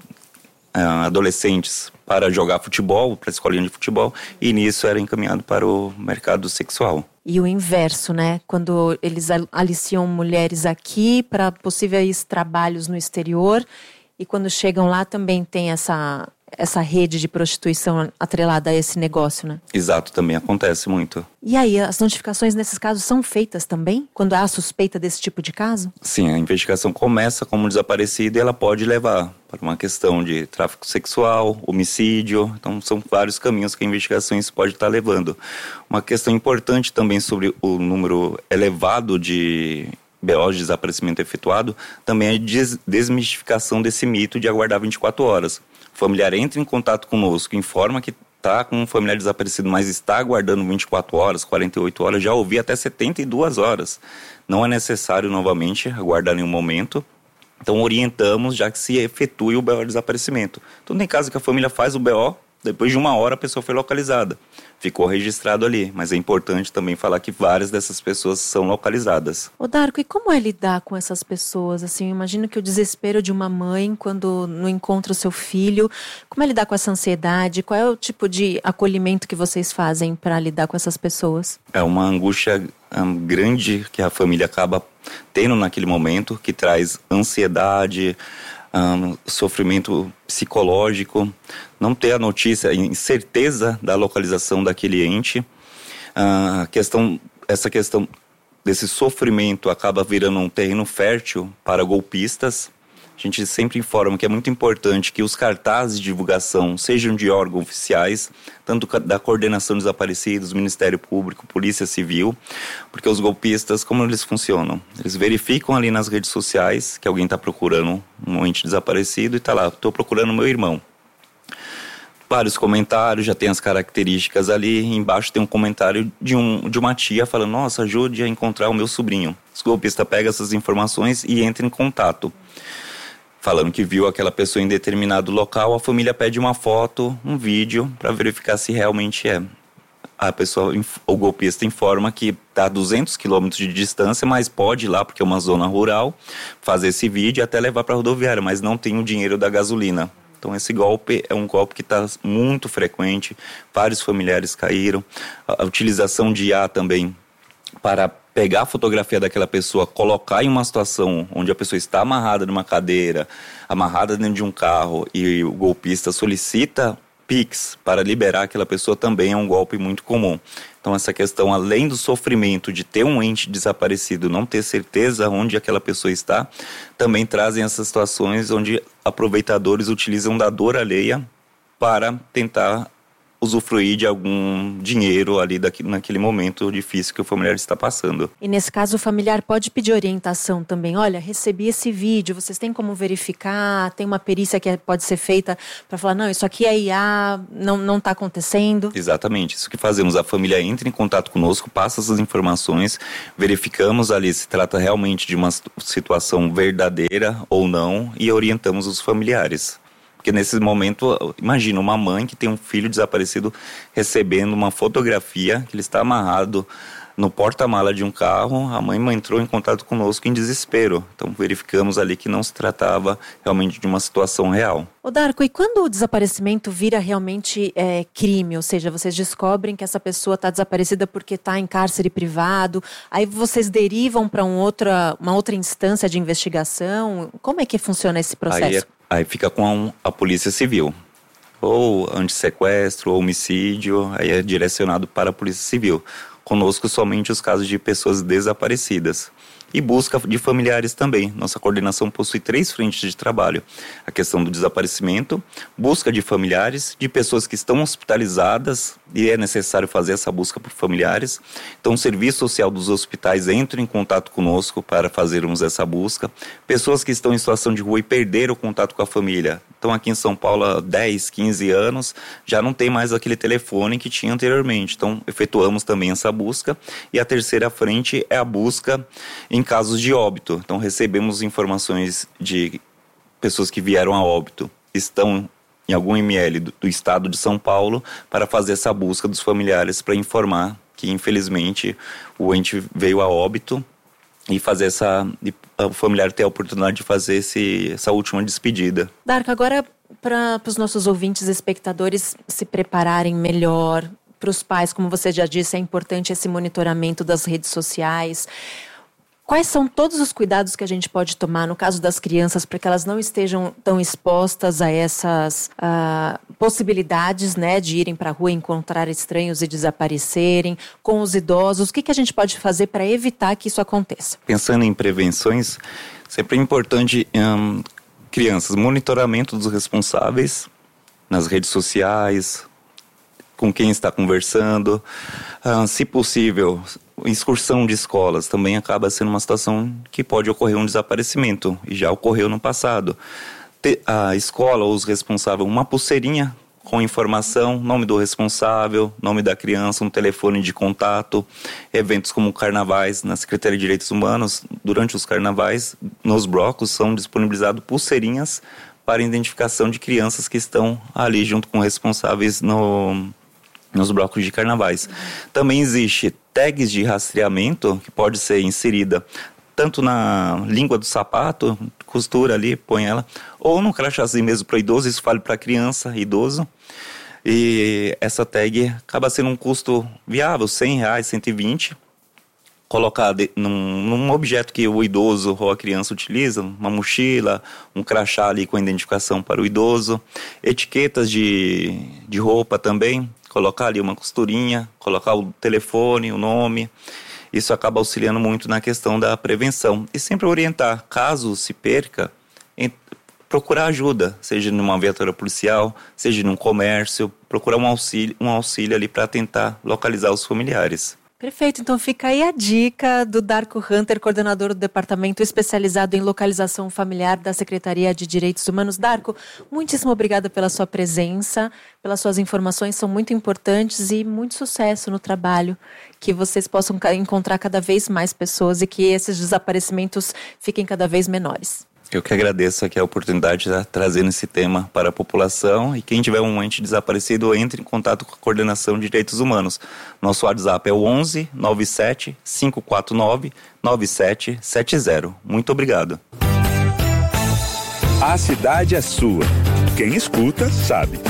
ah, adolescentes para jogar futebol, para a escolinha de futebol, e nisso era encaminhado para o mercado sexual.
E o inverso, né? Quando eles aliciam mulheres aqui para possíveis trabalhos no exterior, e quando chegam lá também tem essa... essa rede de prostituição atrelada a esse negócio, né?
Exato, também acontece muito.
E aí, as notificações nesses casos são feitas também? Quando há suspeita desse tipo de caso?
Sim, a investigação começa como desaparecida e ela pode levar para uma questão de tráfico sexual, homicídio. Então, são vários caminhos que a investigação pode estar levando. Uma questão importante também sobre o número elevado de B Os de desaparecimento efetuado também é a des- desmistificação desse mito de aguardar vinte e quatro horas. O familiar entra em contato conosco, informa que está com um familiar desaparecido, mas está aguardando vinte e quatro horas, quarenta e oito horas, já ouvi até setenta e duas horas. Não é necessário novamente aguardar nenhum momento. Então orientamos já que se efetue o B O de desaparecimento. Então tem caso que a família faz o B O, depois de uma hora a pessoa foi localizada. Ficou registrado ali, mas é importante também falar que várias dessas pessoas são localizadas.
Ô Darko, e como é lidar com essas pessoas? Assim, eu imagino que o desespero de uma mãe quando não encontra o seu filho, como é lidar com essa ansiedade? Qual é o tipo de acolhimento que vocês fazem para lidar com essas pessoas?
É uma angústia um, grande que a família acaba tendo naquele momento, que traz ansiedade, Um, sofrimento psicológico, não ter a notícia, incerteza da localização daquele ente. Uh, questão, essa questão desse sofrimento acaba virando um terreno fértil para golpistas. A gente sempre informa que é muito importante que os cartazes de divulgação sejam de órgãos oficiais, tanto da Coordenação de Desaparecidos, Ministério Público, Polícia Civil, porque os golpistas, como eles funcionam? Eles verificam ali nas redes sociais que alguém está procurando um ente desaparecido e está lá, estou procurando meu irmão. Vários comentários, já tem as características ali, embaixo tem um comentário de, um, de uma tia falando, nossa, ajude a encontrar o meu sobrinho. Os golpistas pegam essas informações e entram em contato, falando que viu aquela pessoa em determinado local. A família pede uma foto, um vídeo, para verificar se realmente é. A pessoa, o golpista informa que está a duzentos quilômetros de distância, mas pode ir lá, porque é uma zona rural, fazer esse vídeo e até levar para a rodoviária, mas não tem o dinheiro da gasolina. Então esse golpe é um golpe que está muito frequente, vários familiares caíram. A utilização de I A também para pegar a fotografia daquela pessoa, colocar em uma situação onde a pessoa está amarrada numa cadeira, amarrada dentro de um carro e o golpista solicita Pix para liberar aquela pessoa, também é um golpe muito comum. Então essa questão, além do sofrimento de ter um ente desaparecido, não ter certeza onde aquela pessoa está, também trazem essas situações onde aproveitadores utilizam da dor alheia para tentar usufruir de algum dinheiro ali daqui, naquele momento difícil que o familiar está passando.
E nesse caso o familiar pode pedir orientação também. Olha, recebi esse vídeo, vocês têm como verificar? Tem uma perícia que pode ser feita para falar, não, isso aqui é I A, não está acontecendo?
Exatamente, isso que fazemos. A família entra em contato conosco, passa essas informações, verificamos ali se trata realmente de uma situação verdadeira ou não e orientamos os familiares. Porque nesse momento, imagina uma mãe que tem um filho desaparecido recebendo uma fotografia que ele está amarrado no porta-mala de um carro. A mãe entrou em contato conosco em desespero. Então verificamos ali que não se tratava realmente de uma situação real.
Ô Darko, e quando o desaparecimento vira realmente é, crime? Ou seja, vocês descobrem que essa pessoa está desaparecida porque está em cárcere privado, aí vocês derivam para um outra, uma outra instância de investigação? Como é que funciona esse processo?
Aí é... Aí fica com a Polícia Civil, ou antissequestro, ou homicídio, aí é direcionado para a Polícia Civil. Conosco somente os casos de pessoas desaparecidas. E busca de familiares também. Nossa coordenação possui três frentes de trabalho. A questão do desaparecimento, busca de familiares, de pessoas que estão hospitalizadas e é necessário fazer essa busca por familiares. Então o Serviço Social dos hospitais entra em contato conosco para fazermos essa busca. Pessoas que estão em situação de rua e perderam o contato com a família. Então aqui em São Paulo há dez, quinze anos, já não tem mais aquele telefone que tinha anteriormente. Então efetuamos também essa busca. E a terceira frente é a busca em casos de óbito. Então recebemos informações de pessoas que vieram a óbito, estão em algum M L do, do estado de São Paulo, para fazer essa busca dos familiares para informar que infelizmente o ente veio a óbito e fazer essa, e o familiar ter a oportunidade de fazer esse, essa última despedida.
Darco, agora para os nossos ouvintes e espectadores se prepararem melhor, para os pais, como você já disse, é importante esse monitoramento das redes sociais. Quais são todos os cuidados que a gente pode tomar no caso das crianças para que elas não estejam tão expostas a essas uh, possibilidades, né, de irem para a rua, encontrar estranhos e desaparecerem? Com os idosos, o que, que a gente pode fazer para evitar que isso aconteça?
Pensando em prevenções, sempre é importante, hum, crianças, monitoramento dos responsáveis nas redes sociais, com quem está conversando, uh, se possível, excursão de escolas também acaba sendo uma situação que pode ocorrer um desaparecimento, e já ocorreu no passado. Ter a escola ou os responsáveis, uma pulseirinha com informação, nome do responsável, nome da criança, um telefone de contato. Eventos como carnavais na Secretaria de Direitos Humanos, durante os carnavais, nos blocos são disponibilizadas pulseirinhas para identificação de crianças que estão ali junto com responsáveis no... nos blocos de carnavais. Também existe tags de rastreamento que pode ser inserida tanto na língua do sapato, costura ali, põe ela, ou no crachazinho mesmo para idoso, isso vale para criança, idoso. E essa tag acaba sendo um custo viável, cem reais, cento e vinte, colocar de, num, num objeto que o idoso ou a criança utiliza, uma mochila, um crachá ali com a identificação para o idoso, etiquetas de, de roupa também, colocar ali uma costurinha, colocar o telefone, o nome. Isso acaba auxiliando muito na questão da prevenção. E sempre orientar, caso se perca, em, procurar ajuda, seja numa viatura policial, seja num comércio, procurar um auxílio, um auxílio ali para tentar localizar os familiares.
Perfeito, então fica aí a dica do Darco Hunter, coordenador do Departamento Especializado em Localização Familiar da Secretaria de Direitos Humanos. Darco, muitíssimo obrigada pela sua presença, pelas suas informações, são muito importantes, e muito sucesso no trabalho, que vocês possam encontrar cada vez mais pessoas e que esses desaparecimentos fiquem cada vez menores.
Eu que agradeço aqui a oportunidade de estar trazendo esse tema para a população, e quem tiver um ente desaparecido, entre em contato com a Coordenação de Direitos Humanos. Nosso WhatsApp é o onze, nove sete, cinco quatro nove, nove sete sete zero. Muito obrigado.
A cidade é sua. Quem escuta, sabe.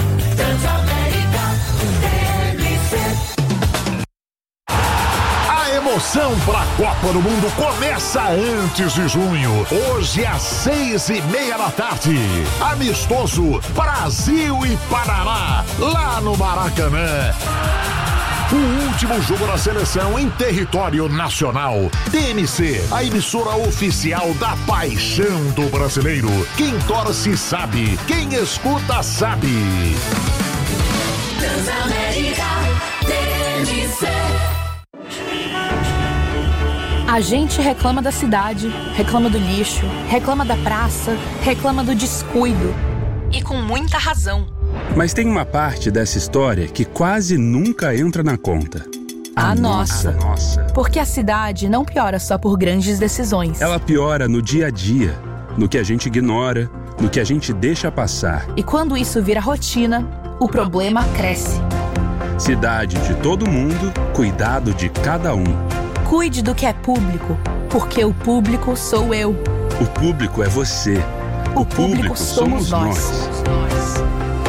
A emoção para a Copa do Mundo começa antes de junho. Hoje às seis e meia da tarde. Amistoso Brasil e Paraná, lá no Maracanã. O último jogo da seleção em território nacional. T M C, a emissora oficial da paixão do brasileiro. Quem torce sabe, quem escuta sabe.
Transamérica, T M C.
A gente reclama da cidade, reclama do lixo, reclama da praça, reclama do descuido. E com muita razão.
Mas tem uma parte dessa história que quase nunca entra na conta.
A, a nossa. nossa. Porque a cidade não piora só por grandes decisões.
Ela piora no dia a dia, no que a gente ignora, no que a gente deixa passar.
E quando isso vira rotina, o problema cresce.
Cidade de todo mundo, cuidado de cada um.
Cuide do que é público, porque o público sou eu.
O público é você.
O, o público, público somos, somos nós. nós.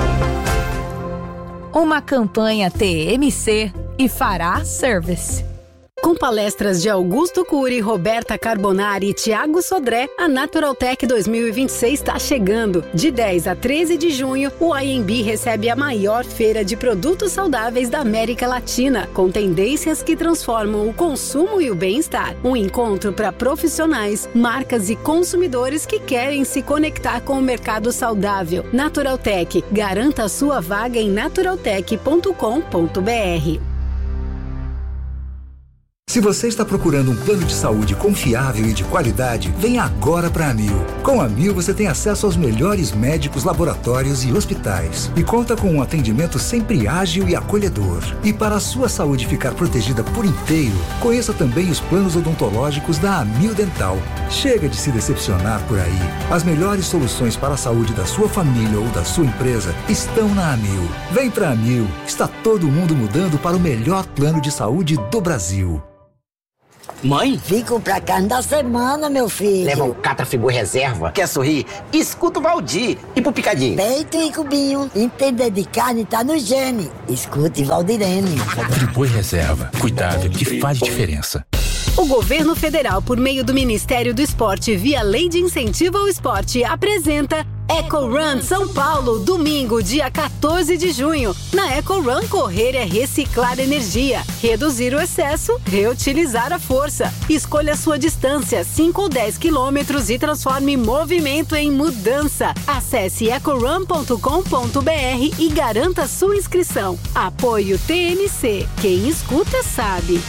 Uma campanha T M C e Fará Service.
Com palestras de Augusto Cury, Roberta Carbonari e Thiago Sodré, a Naturaltech dois mil e vinte e seis está chegando. De dez a treze de junho, o I M B recebe a maior feira de produtos saudáveis da América Latina, com tendências que transformam o consumo e o bem-estar. Um encontro para profissionais, marcas e consumidores que querem se conectar com o mercado saudável. Naturaltech, garanta a sua vaga em naturaltech ponto com ponto b r.
Se você está procurando um plano de saúde confiável e de qualidade, vem agora para a Amil. Com a Amil você tem acesso aos melhores médicos, laboratórios e hospitais. E conta com um atendimento sempre ágil e acolhedor. E para a sua saúde ficar protegida por inteiro, conheça também os planos odontológicos da Amil Dental. Chega de se decepcionar por aí. As melhores soluções para a saúde da sua família ou da sua empresa estão na Amil. Vem para a Amil. Está todo mundo mudando para o melhor plano de saúde do Brasil.
Mãe? Vim comprar carne da semana, meu filho.
Leva o Catrafibu Reserva. Quer sorrir? Escuta o Valdir. E pro picadinho?
Peito e cubinho. Entender de carne tá no gene. Escute Valdirene.
Friboi Reserva. Cuidado que faz diferença.
O governo federal, por meio do Ministério do Esporte, via Lei de Incentivo ao Esporte, apresenta Eco Run São Paulo, domingo, dia quatorze de junho. Na Eco Run, correr é reciclar energia, reduzir o excesso, reutilizar a força. Escolha a sua distância, cinco ou dez quilômetros, e transforme movimento em mudança. Acesse ecorun ponto com ponto br e garanta sua inscrição. Apoio T M C. Quem escuta sabe.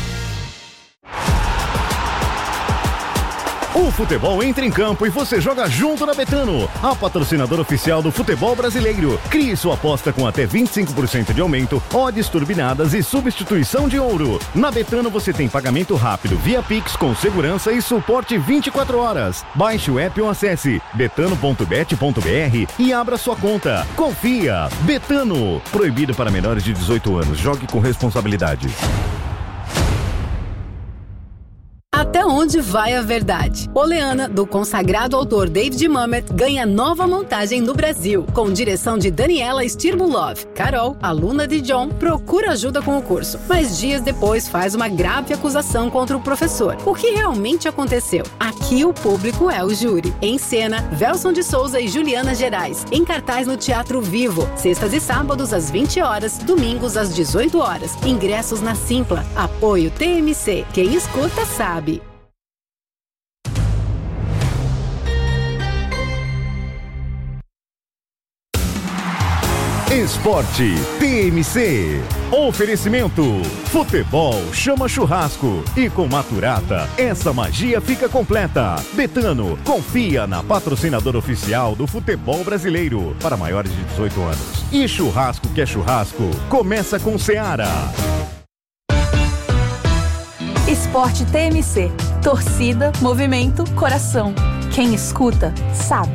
O futebol entra em campo e você joga junto na Betano, a patrocinadora oficial do futebol brasileiro. Crie sua aposta com até vinte e cinco por cento de aumento, odds turbinadas e substituição de ouro. Na Betano você tem pagamento rápido via Pix com segurança e suporte vinte e quatro horas. Baixe o app ou acesse betano ponto bet ponto br e abra sua conta. Confia! Betano. Proibido para menores de dezoito anos. Jogue com responsabilidade.
Até onde vai a verdade? Oleana, do consagrado autor David Mamet, ganha nova montagem no Brasil, com direção de Daniela Stirmulov. Carol, aluna de John, procura ajuda com o curso, mas dias depois faz uma grave acusação contra o professor. O que realmente aconteceu? Aqui o público é o júri. Em cena, Velson de Souza e Juliana Gerais, em cartaz no Teatro Vivo, sextas e sábados às vinte horas, domingos às dezoito horas. Ingressos na Simpla. Apoio T M C. Quem escuta sabe.
Esporte T M C. Oferecimento. Futebol chama churrasco. E com Maturata, essa magia fica completa. Betano, confia na patrocinadora oficial do futebol brasileiro. Para maiores de dezoito anos. E churrasco que é churrasco, começa com Seara.
Esporte T M C. Torcida, movimento, coração. Quem escuta, sabe.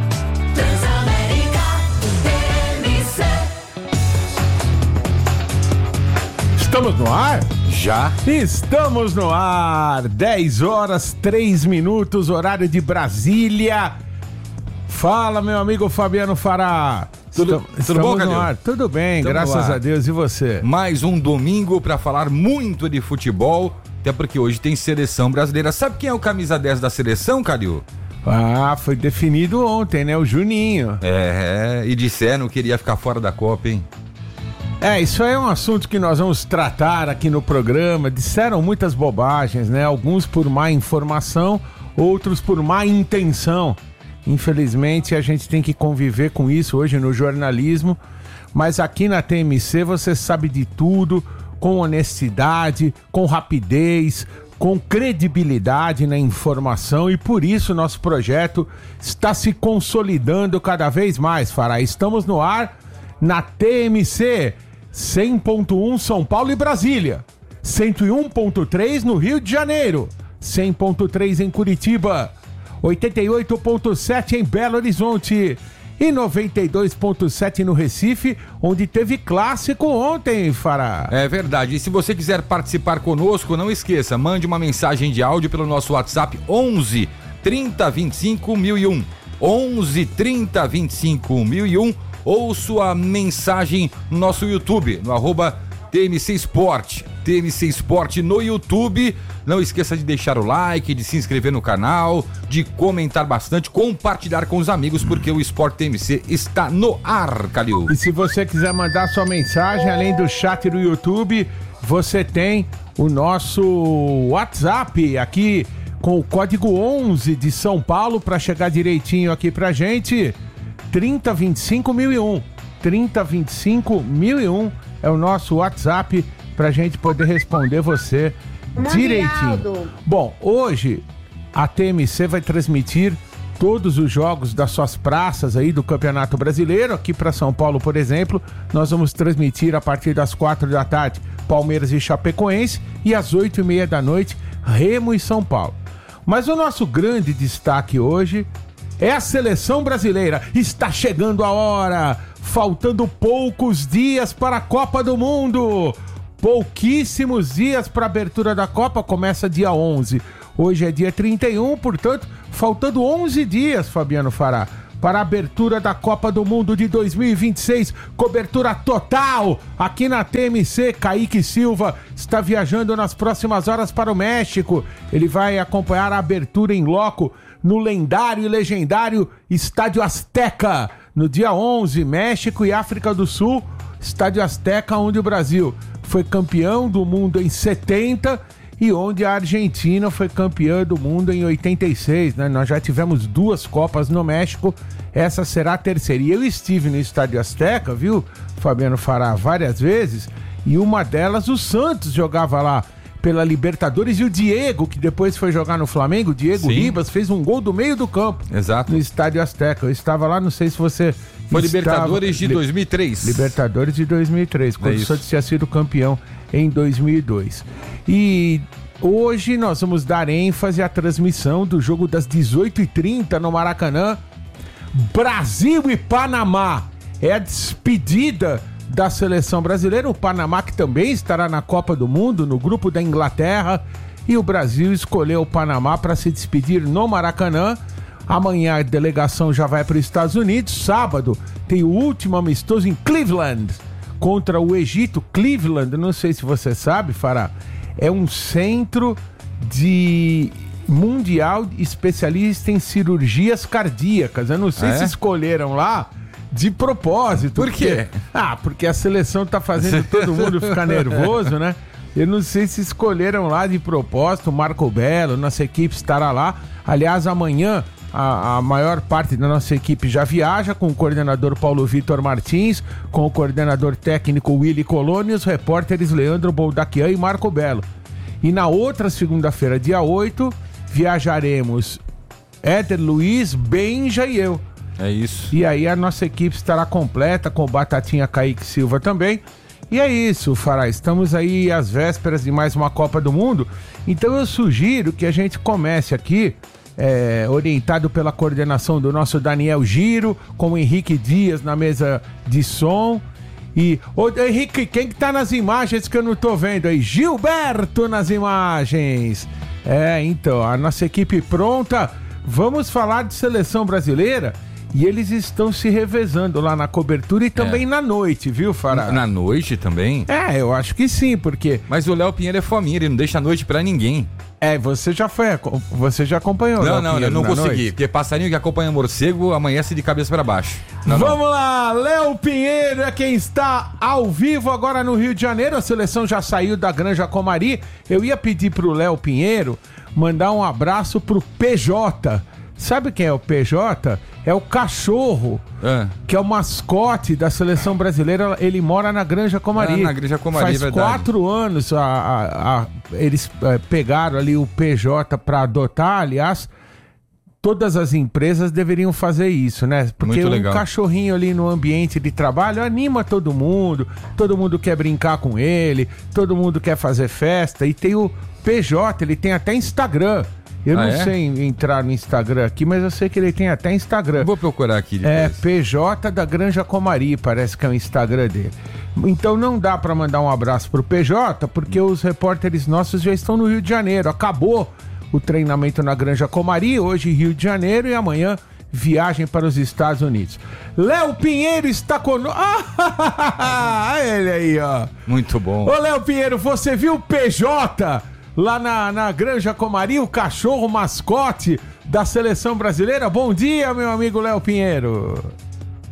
Estamos no ar?
Já.
Estamos no ar. dez horas, três minutos, horário de Brasília. Fala, meu amigo Fabiano Fará.
Tudo,
Estamos
tudo bom,
no ar. Tudo bem, Estamos graças a Deus. E você?
Mais um domingo para falar muito de futebol, até porque hoje tem seleção brasileira. Sabe quem é o camisa dez da seleção, Calil?
Ah, foi definido ontem, né? O Juninho.
É, e disseram que queria ficar fora da Copa, hein?
É, isso aí é um assunto que nós vamos tratar aqui no programa. Disseram muitas bobagens, né? Alguns por má informação, outros por má intenção. Infelizmente, a gente tem que conviver com isso hoje no jornalismo. Mas aqui na T M C você sabe de tudo, com honestidade, com rapidez, com credibilidade na informação. E por isso nosso projeto está se consolidando cada vez mais, Fará. Estamos no ar na T M C cem ponto um São Paulo e Brasília, cento e um ponto três no Rio de Janeiro, cem ponto três em Curitiba, oitenta e oito ponto sete em Belo Horizonte e noventa e dois ponto sete no Recife, onde teve clássico ontem, Fará.
É verdade. E se você quiser participar conosco, não esqueça, mande uma mensagem de áudio pelo nosso WhatsApp onze trinta vinte e cinco mil e um, onze trinta vinte e cinco mil e um, ou sua mensagem no nosso YouTube, no arroba T M C Sport, T M C Sport no YouTube. Não esqueça de deixar o like, de se inscrever no canal, de comentar bastante, compartilhar com os amigos, porque o Sport T M C está no ar, Calil.
E se você quiser mandar sua mensagem, além do chat do YouTube, você tem o nosso WhatsApp aqui com o código onze de São Paulo para chegar direitinho aqui pra gente. trinta vinte e cinco mil e um, trinta vinte e cinco mil e um é o nosso WhatsApp pra gente poder responder você direitinho. Bom, hoje a T M C vai transmitir todos os jogos das suas praças aí do Campeonato Brasileiro. Aqui para São Paulo, por exemplo, nós vamos transmitir a partir das quatro da tarde Palmeiras e Chapecoense e às oito e meia da noite Remo e São Paulo. Mas o nosso grande destaque hoje é a seleção brasileira. Está chegando a hora, faltando poucos dias para a Copa do Mundo. Pouquíssimos dias para a abertura da Copa, começa dia onze. Hoje é dia trinta e um, portanto, faltando onze dias, Fabiano Fará, para a abertura da Copa do Mundo de dois mil e vinte e seis. Cobertura total aqui na T M C. Kaique Silva está viajando nas próximas horas para o México. Ele vai acompanhar a abertura em loco no lendário e legendário Estádio Azteca, no dia onze, México e África do Sul. Estádio Azteca, onde o Brasil foi campeão do mundo em setenta e onde a Argentina foi campeã do mundo em oitenta e seis, né? Nós já tivemos duas Copas no México, essa será a terceira. E eu estive no Estádio Azteca, viu, Fabiano Fará, várias vezes, e uma delas o Santos jogava lá pela Libertadores, e o Diego, que depois foi jogar no Flamengo, o Diego Sim. Ribas, fez um gol do meio do campo.
Exato.
No Estádio Azteca. Eu estava lá, não sei se você...
Foi
estava...
Libertadores de dois mil e três.
Libertadores de dois mil e três, quando é o Santos tinha sido campeão em dois mil e dois. E hoje nós vamos dar ênfase à transmissão do jogo das dezoito e trinta no Maracanã. Brasil e Panamá. É a despedida da seleção brasileira. O Panamá, que também estará na Copa do Mundo, no grupo da Inglaterra, e o Brasil escolheu o Panamá para se despedir no Maracanã. Amanhã a delegação já vai para os Estados Unidos. Sábado tem o último amistoso em Cleveland contra o Egito. Cleveland, não sei se você sabe, Fará, é um centro de mundial especialista em cirurgias cardíacas. Eu não sei ah, é? se escolheram lá de propósito.
Por quê?
Porque, ah, porque a seleção tá fazendo todo mundo ficar nervoso, né? Eu não sei se escolheram lá de propósito. O Marco Belo, nossa equipe estará lá. Aliás, amanhã a, a maior parte da nossa equipe já viaja, com o coordenador Paulo Vitor Martins, com o coordenador técnico Willy Coloni, os repórteres Leandro Boldaquian e Marco Belo. E na outra segunda-feira, dia oito, viajaremos Éder Luiz, Benja e eu.
É isso.
E aí a nossa equipe estará completa, com o Batatinha Kaique Silva também. E é isso, Fará, estamos aí às vésperas de mais uma Copa do Mundo. Então eu sugiro que a gente comece aqui, é, orientado pela coordenação do nosso Daniel Giro, com o Henrique Dias na mesa de som. E, ô Henrique, quem que tá nas imagens que eu não tô vendo aí? Gilberto nas imagens. É, então, a nossa equipe pronta. Vamos falar de seleção brasileira. E eles estão se revezando lá na cobertura e também é. na noite, viu, Fará?
Na noite também?
É, eu acho que sim, porque...
Mas o Léo Pinheiro é fominha, ele não deixa a noite pra ninguém.
É, você já foi, você já acompanhou.
Não, não, eu não consegui,
noite?
Porque passarinho que acompanha morcego amanhece de cabeça pra baixo. Não,
Vamos
não.
lá, Léo Pinheiro é quem está ao vivo agora no Rio de Janeiro. A seleção já saiu da Granja Comari. Eu ia pedir pro Léo Pinheiro mandar um abraço pro P J. Sabe quem é o P J? É o cachorro, é. que é o mascote da seleção brasileira. Ele mora na Granja Comari.
Ah, na Granja Comari,
Faz
verdade.
quatro anos a, a, a, eles é, pegaram ali o P J para adotar. Aliás, todas as empresas deveriam fazer isso, né? Porque um cachorrinho ali no ambiente de trabalho anima todo mundo. Todo mundo quer brincar com ele. Todo mundo quer fazer festa. E tem o P J, ele tem até Instagram. Eu ah, não é? sei entrar no Instagram aqui, mas eu sei que ele tem até Instagram.
Vou procurar aqui depois.
É P J da Granja Comari, parece que é o Instagram dele. Então não dá pra mandar um abraço pro P J, porque os repórteres nossos já estão no Rio de Janeiro. Acabou o treinamento na Granja Comari, hoje Rio de Janeiro, e amanhã viagem para os Estados Unidos. Léo Pinheiro está conosco. Ah, ele aí, ó.
Muito bom.
Ô, Léo Pinheiro, você viu o P J lá na, na Granja Comari, o cachorro mascote da seleção brasileira? Bom dia, meu amigo Léo Pinheiro.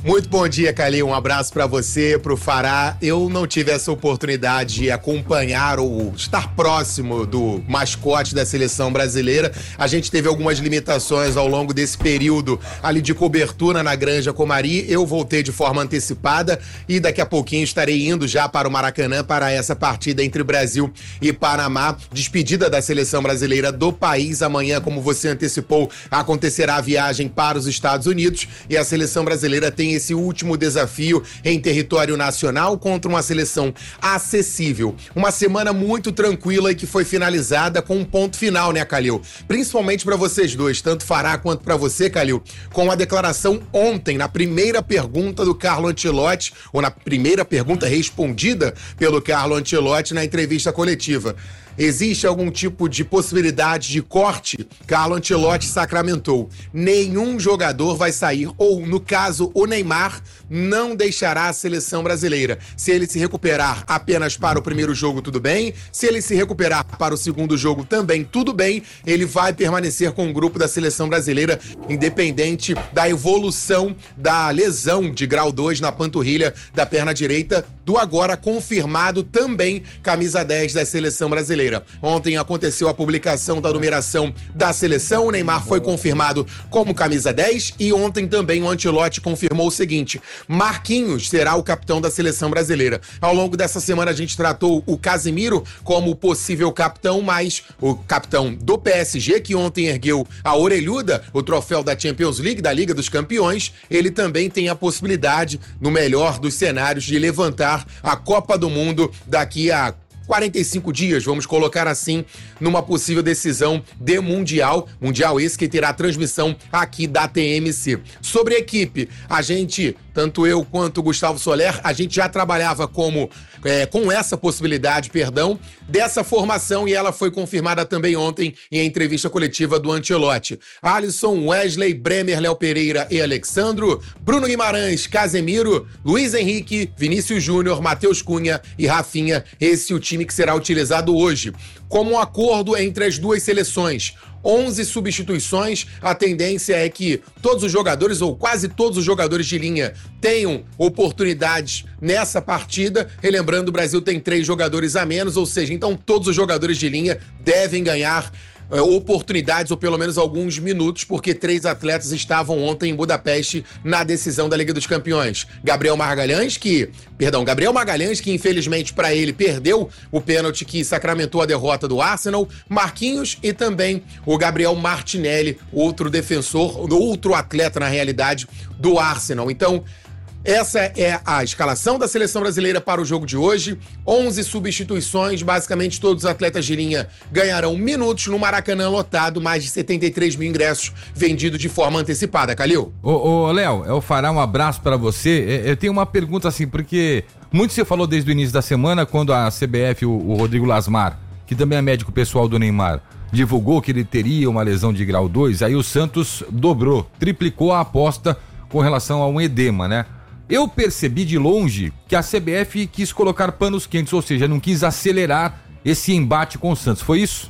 Muito bom dia, Calil. Um abraço pra você, pro Fará. Eu não tive essa oportunidade de acompanhar ou estar próximo do mascote da seleção brasileira. A gente teve algumas limitações ao longo desse período ali de cobertura na Granja Comari. Eu voltei de forma antecipada e daqui a pouquinho estarei indo já para o Maracanã para essa partida entre Brasil e Panamá. Despedida da seleção brasileira do país. Amanhã, como você antecipou, acontecerá a viagem para os Estados Unidos e a seleção brasileira tem esse último desafio em território nacional contra uma seleção acessível. Uma semana muito tranquila e que foi finalizada com um ponto final, né, Calil? Principalmente para vocês dois, tanto Fará quanto para você, Calil, com a declaração ontem, na primeira pergunta do Carlo Ancelotti, ou na primeira pergunta respondida pelo Carlo Ancelotti na entrevista coletiva. Existe algum tipo de possibilidade de corte? Carlo Ancelotti sacramentou. Nenhum jogador vai sair, ou no caso, o Neymar não deixará a seleção brasileira. Se ele se recuperar apenas para o primeiro jogo, tudo bem. Se ele se recuperar para o segundo jogo, também tudo bem. Ele vai permanecer com o grupo da seleção brasileira, independente da evolução da lesão de grau dois na panturrilha da perna direita, do agora confirmado também camisa dez da seleção brasileira. Ontem aconteceu a publicação da numeração da seleção, o Neymar foi confirmado como camisa dez e ontem também o Ancelotti confirmou o seguinte: Marquinhos será o capitão da seleção brasileira. Ao longo dessa semana a gente tratou o Casemiro como possível capitão, mas o capitão do P S G, que ontem ergueu a orelhuda, o troféu da Champions League, da Liga dos Campeões, ele também tem a possibilidade, no melhor dos cenários, de levantar a Copa do Mundo daqui a quarenta e cinco dias, vamos colocar assim, numa possível decisão de Mundial. Mundial esse que terá transmissão aqui da T M C. Sobre a equipe, a gente, tanto eu quanto o Gustavo Soler, a gente já trabalhava como, é, com essa possibilidade, perdão, dessa formação e ela foi confirmada também ontem em entrevista coletiva do Ancelotti. Alisson, Wesley, Bremer, Léo Pereira e Alexandro, Bruno Guimarães, Casemiro, Luiz Henrique, Vinícius Júnior, Matheus Cunha e Rafinha. Esse é o time que será utilizado hoje. Como um acordo entre as duas seleções, onze substituições, a tendência é que todos os jogadores, ou quase todos os jogadores de linha, tenham oportunidades nessa partida. Relembrando, o Brasil tem três jogadores a menos, ou seja, então todos os jogadores de linha devem ganhar é, oportunidades, ou pelo menos alguns minutos, porque três atletas estavam ontem em Budapeste na decisão da Liga dos Campeões. Gabriel Magalhães, que, perdão, Gabriel Magalhães, que infelizmente para ele perdeu o pênalti que sacramentou a derrota do Arsenal, Marquinhos e também o Gabriel Martinelli, outro defensor, outro atleta na realidade do Arsenal. Então, essa é a escalação da seleção brasileira para o jogo de hoje. onze substituições, basicamente todos os atletas de linha ganharão minutos no Maracanã lotado, mais de setenta e três mil ingressos vendidos de forma antecipada. Calil?
Ô, ô Léo, eu fará um abraço para você. Eu tenho uma pergunta assim, porque muito você falou desde o início da semana, quando a C B F, o, o Rodrigo Lasmar, que também é médico pessoal do Neymar, divulgou que ele teria uma lesão de grau dois, aí o Santos dobrou, triplicou a aposta com relação a um edema, né? Eu percebi de longe que a C B F quis colocar panos quentes, ou seja, não quis acelerar esse embate com o Santos. Foi isso?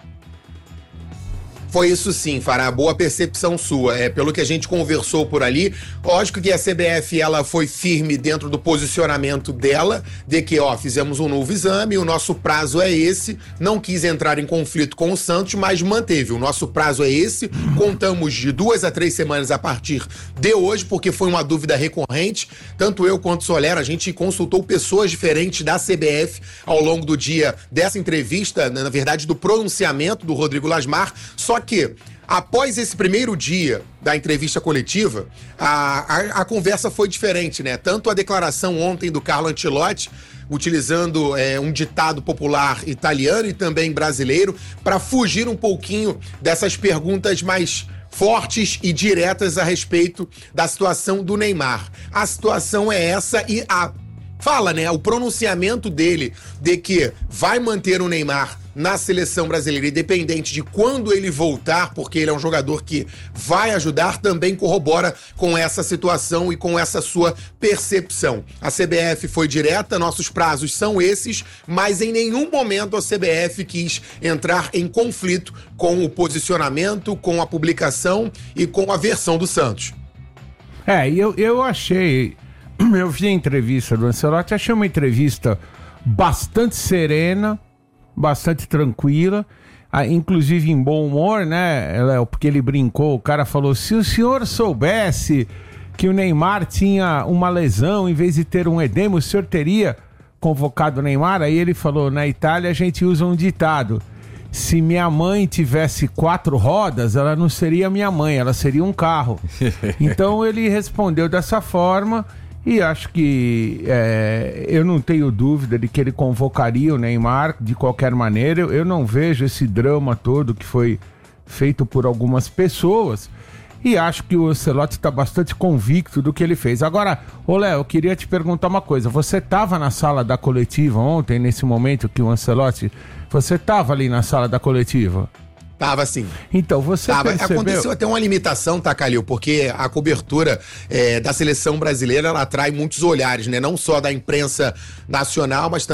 Foi isso sim, Fará, boa percepção sua. É, pelo que a gente conversou por ali, lógico que a C B F ela foi firme dentro do posicionamento dela, de que, ó, fizemos um novo exame, o nosso prazo é esse, não quis entrar em conflito com o Santos, mas manteve, o nosso prazo é esse, contamos de duas a três semanas a partir de hoje, porque foi uma dúvida recorrente, tanto eu quanto o Soler, a gente consultou pessoas diferentes da C B F ao longo do dia dessa entrevista, na verdade do pronunciamento do Rodrigo Lasmar, só que após esse primeiro dia da entrevista coletiva, a, a, a conversa foi diferente, né? Tanto a declaração ontem do Carlo Ancelotti, utilizando é, um ditado popular italiano e também brasileiro, para fugir um pouquinho dessas perguntas mais fortes e diretas a respeito da situação do Neymar. A situação é essa e a fala, né? O pronunciamento dele de que vai manter o Neymar na seleção brasileira, independente de quando ele voltar, porque ele é um jogador que vai ajudar, também corrobora com essa situação e com essa sua percepção. A C B F foi direta, nossos prazos são esses, mas em nenhum momento a C B F quis entrar em conflito com o posicionamento, com a publicação e com a versão do Santos.
É, eu, eu achei, eu vi a entrevista do Ancelotti, achei uma entrevista bastante serena, bastante tranquila, ah, inclusive em bom humor, né, Léo, porque ele brincou, o cara falou, se o senhor soubesse que o Neymar tinha uma lesão, em vez de ter um edema, o senhor teria convocado o Neymar? Aí ele falou, na Itália a gente usa um ditado, se minha mãe tivesse quatro rodas, ela não seria minha mãe, ela seria um carro. Então ele respondeu dessa forma e acho que é, eu não tenho dúvida de que ele convocaria o Neymar de qualquer maneira. Eu, eu não vejo esse drama todo que foi feito por algumas pessoas e acho que o Ancelotti está bastante convicto do que ele fez. Agora, ô Léo, eu queria te perguntar uma coisa. Você estava na sala da coletiva ontem, nesse momento que o Ancelotti... Você estava ali na sala da coletiva?
Tava sim.
Então, você
Tava.
percebeu...
Aconteceu até uma limitação, tá, Calil? Porque a cobertura é, da seleção brasileira, ela atrai muitos olhares, né? Não só da imprensa nacional, mas também